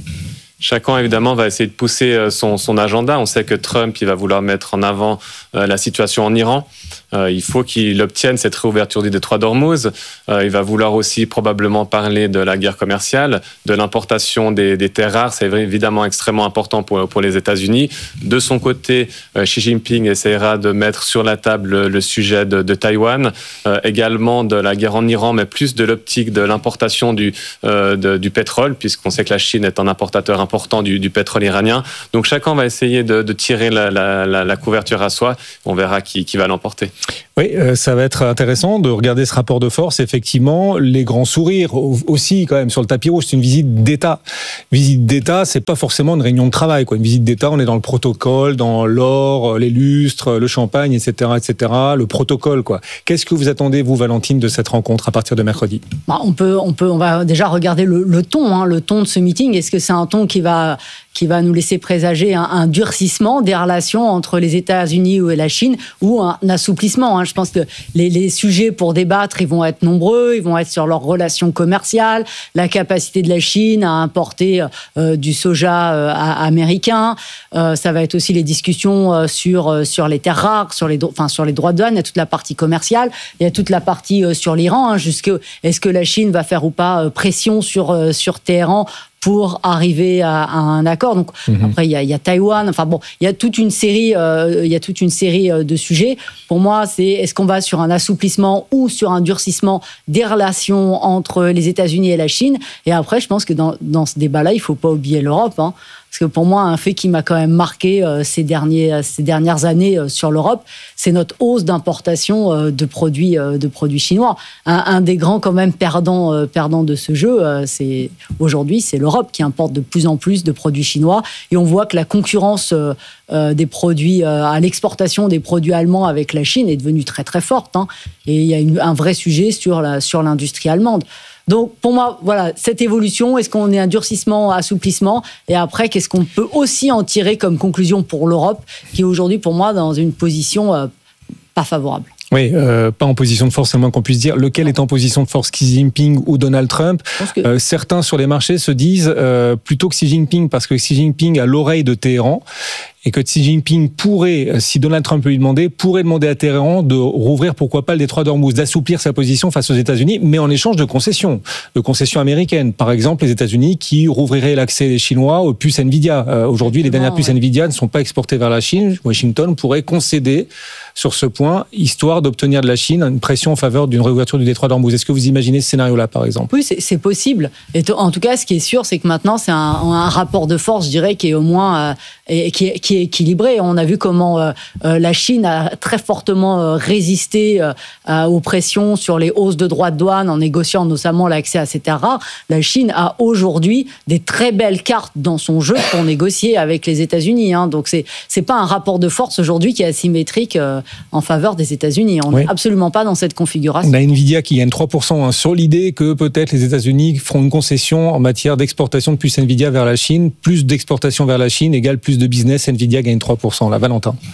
Chacun, évidemment, va essayer de pousser son, son agenda. On sait que Trump, il va vouloir mettre en avant euh, la situation en Iran. Euh, il faut qu'il obtienne cette réouverture du détroit d'Ormuz. Euh, il va vouloir aussi probablement parler de la guerre commerciale, de l'importation des, des terres rares. C'est évidemment extrêmement important pour, pour les États-Unis. De son côté, euh, Xi Jinping essaiera de mettre sur la table le, le sujet de, de Taïwan, euh, également de la guerre en Iran, mais plus de l'optique de l'importation du, euh, de, du pétrole, puisqu'on sait que la Chine est un importateur important du, du pétrole iranien. Donc chacun va essayer de, de tirer la, la, la, la couverture à soi. On verra qui, qui va l'emporter. Oui, euh, ça va être intéressant de regarder ce rapport de force. Effectivement, les grands sourires aussi quand même sur le tapis rouge. C'est une visite d'État. Visite d'État, c'est pas forcément une réunion de travail, quoi. Une visite d'État, on est dans le protocole, dans l'or, les lustres, le champagne, et cetera, et cetera. Le protocole, quoi. Qu'est-ce que vous attendez, vous, Valentine, de cette rencontre à partir de mercredi? Bah, on peut, on peut, on va déjà regarder le, le ton, hein, le ton de ce meeting. Est-ce que c'est un ton qui va qui va nous laisser présager un, un durcissement des relations entre les États-Unis et la Chine, ou un assouplissement, hein. Je pense que les, les sujets pour débattre, ils vont être nombreux, ils vont être sur leurs relations commerciales, la capacité de la Chine à importer euh, du soja euh, américain, euh, ça va être aussi les discussions euh, sur, euh, sur les terres rares, sur les, enfin, sur les droits de douane, il y a toute la partie commerciale, il y a toute la partie euh, sur l'Iran, hein, jusque, est-ce que la Chine va faire ou pas euh, pression sur, euh, sur Téhéran pour arriver à, à un accord. Donc mmh. après il y, y a Taïwan. Enfin bon, il y a toute une série, euh, il y a toute une série de sujets. Pour moi, c'est est-ce qu'on va sur un assouplissement ou sur un durcissement des relations entre les États-Unis et la Chine. Et après, je pense que dans, dans ce débat-là, il faut pas oublier l'Europe, hein. Parce que pour moi, un fait qui m'a quand même marqué euh, ces, derniers, ces dernières années euh, sur l'Europe, c'est notre hausse d'importation euh, de, produits, euh, de produits chinois. Un, un des grands quand même perdants, euh, perdants de ce jeu, euh, c'est, aujourd'hui, c'est l'Europe qui importe de plus en plus de produits chinois. Et on voit que la concurrence euh, euh, des produits, euh, à l'exportation des produits allemands avec la Chine est devenue très très forte, hein. Et il y a une, un vrai sujet sur, la, sur l'industrie allemande. Donc, pour moi, voilà, cette évolution, est-ce qu'on est un durcissement, assouplissement? Et après, qu'est-ce qu'on peut aussi en tirer comme conclusion pour l'Europe, qui est aujourd'hui, pour moi, dans une position euh, pas favorable? Oui, euh, pas en position de force, c'est le moins qu'on puisse dire. Lequel est en position de force, Xi Jinping ou Donald Trump? que... euh, Certains sur les marchés se disent euh, plutôt Xi Jinping, parce que Xi Jinping a l'oreille de Téhéran, et que Xi Jinping pourrait, si Donald Trump lui demandait, pourrait demander à Téhéran de rouvrir, pourquoi pas, le détroit d'Ormuz, d'assouplir sa position face aux États-Unis, mais en échange de concessions, de concessions américaines. Par exemple, les États-Unis qui rouvriraient l'accès des Chinois aux puces Nvidia. Euh, aujourd'hui, les dernières puces ouais. Nvidia ne sont pas exportées vers la Chine. Washington pourrait concéder sur ce point, histoire d'obtenir de la Chine une pression en faveur d'une réouverture du détroit d'Ormuz. Est-ce que vous imaginez ce scénario-là, par exemple? Oui, c'est, c'est possible. Et t- en tout cas, ce qui est sûr, c'est que maintenant, c'est un, un rapport de force, je dirais, qui est au moins euh, et, qui, est, qui est équilibré. On a vu comment euh, euh, la Chine a très fortement euh, résisté euh, aux pressions sur les hausses de droits de douane en négociant notamment l'accès à ces terres rares. La Chine a aujourd'hui des très belles cartes dans son jeu pour négocier avec les États-Unis, hein. Donc, c'est, c'est pas un rapport de force aujourd'hui qui est asymétrique euh, en faveur des États-Unis. On n'est oui. absolument pas dans cette configuration. On a Nvidia qui gagne trois pour cent hein, sur l'idée que peut-être les États-Unis feront une concession en matière d'exportation de puces Nvidia vers la Chine. Plus d'exportation vers la Chine égale plus de business. Nvidia gagne trois pour cent. Là, Valentin.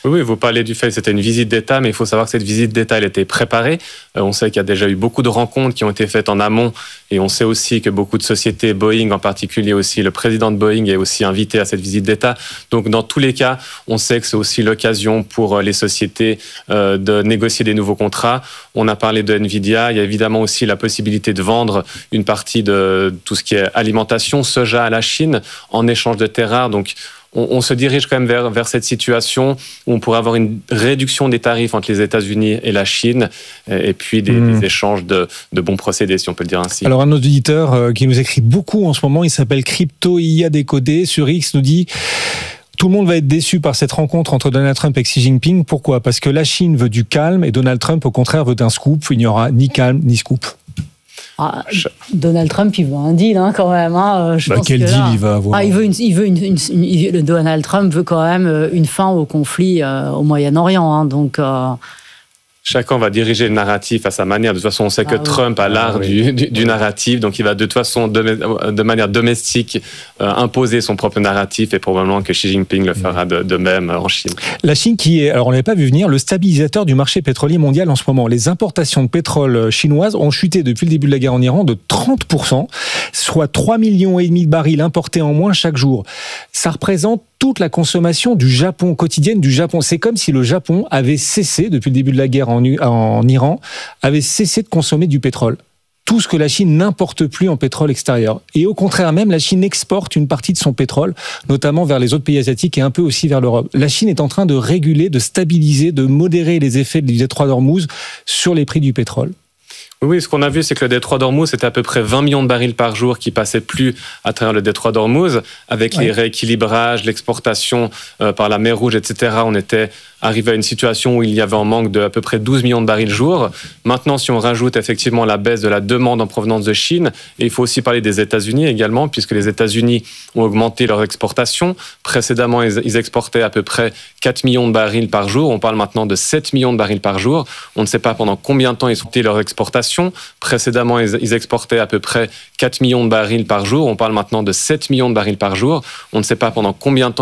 Oui, oui, vous parlez du fait que c'était une visite d'État, mais il faut savoir que cette visite d'État, elle était préparée. Euh, on sait qu'il y a déjà eu beaucoup de rencontres qui ont été faites en amont, et on sait aussi que beaucoup de sociétés, Boeing en particulier aussi, le président de Boeing est aussi invité à cette visite d'État. Donc dans tous les cas, on sait que c'est aussi l'occasion pour les sociétés euh, de négocier des nouveaux contrats. On a parlé de Nvidia, il y a évidemment aussi la possibilité de vendre une partie de tout ce qui est alimentation, soja à la Chine, en échange de terres rares. Donc On, on se dirige quand même vers, vers cette situation où on pourrait avoir une réduction des tarifs entre les États-Unis et la Chine, et, et puis des, mmh. des échanges de, de bons procédés, si on peut le dire ainsi. Alors un autre auditeur euh, qui nous écrit beaucoup en ce moment, il s'appelle Crypto I A Décodé, sur X, nous dit... Tout le monde va être déçu par cette rencontre entre Donald Trump et Xi Jinping. Pourquoi ? Parce que la Chine veut du calme et Donald Trump, au contraire, veut un scoop. Il n'y aura ni calme ni scoop. Ah, Donald Trump, il veut un deal hein, quand même. Hein. Je bah, pense quel que deal là, il va avoir ah, il veut une, il veut une, une, une, une, Donald Trump veut quand même une fin au conflit euh, au Moyen-Orient. Hein, donc... Euh, Chacun va diriger le narratif à sa manière. De toute façon, on sait que ah, Trump oui. a l'art ah, oui. du, du, du narratif, donc il va de toute façon, de, de manière domestique, euh, imposer son propre narratif, et probablement que Xi Jinping le fera de, de même en Chine. La Chine qui est, alors on l'avait pas vu venir, le stabilisateur du marché pétrolier mondial en ce moment. Les importations de pétrole chinoises ont chuté depuis le début de la guerre en Iran de trente pour cent, soit trois millions et demi de barils importés en moins chaque jour. Ça représente toute la consommation du Japon, quotidienne du Japon. C'est comme si le Japon avait cessé, depuis le début de la guerre en, en Iran, avait cessé de consommer du pétrole. Tout ce que la Chine n'importe plus en pétrole extérieur. Et au contraire même, la Chine exporte une partie de son pétrole, notamment vers les autres pays asiatiques et un peu aussi vers l'Europe. La Chine est en train de réguler, de stabiliser, de modérer les effets du détroit d'Ormuz sur les prix du pétrole. Oui, ce qu'on a vu, c'est que le détroit d'Ormuz, c'était à peu près vingt millions de barils par jour qui passaient plus à travers le détroit d'Ormuz. Avec ouais. les rééquilibrages, l'exportation euh, par la mer Rouge, et cetera, on était arrivé à une situation où il y avait un manque de à peu près douze millions de barils jour. Maintenant, si on rajoute effectivement la baisse de la demande en provenance de Chine, et il faut aussi parler des États-Unis également, puisque les États-Unis ont augmenté leur exportation. Précédemment, ils exportaient à peu près quatre millions de barils par jour. On parle maintenant de sept millions de barils par jour. On ne sait pas pendant combien de temps ils ont augmenté leur exportation. Précédemment, ils exportaient à peu près quatre millions de barils par jour. On parle maintenant de sept millions de barils par jour. On ne sait pas pendant combien de temps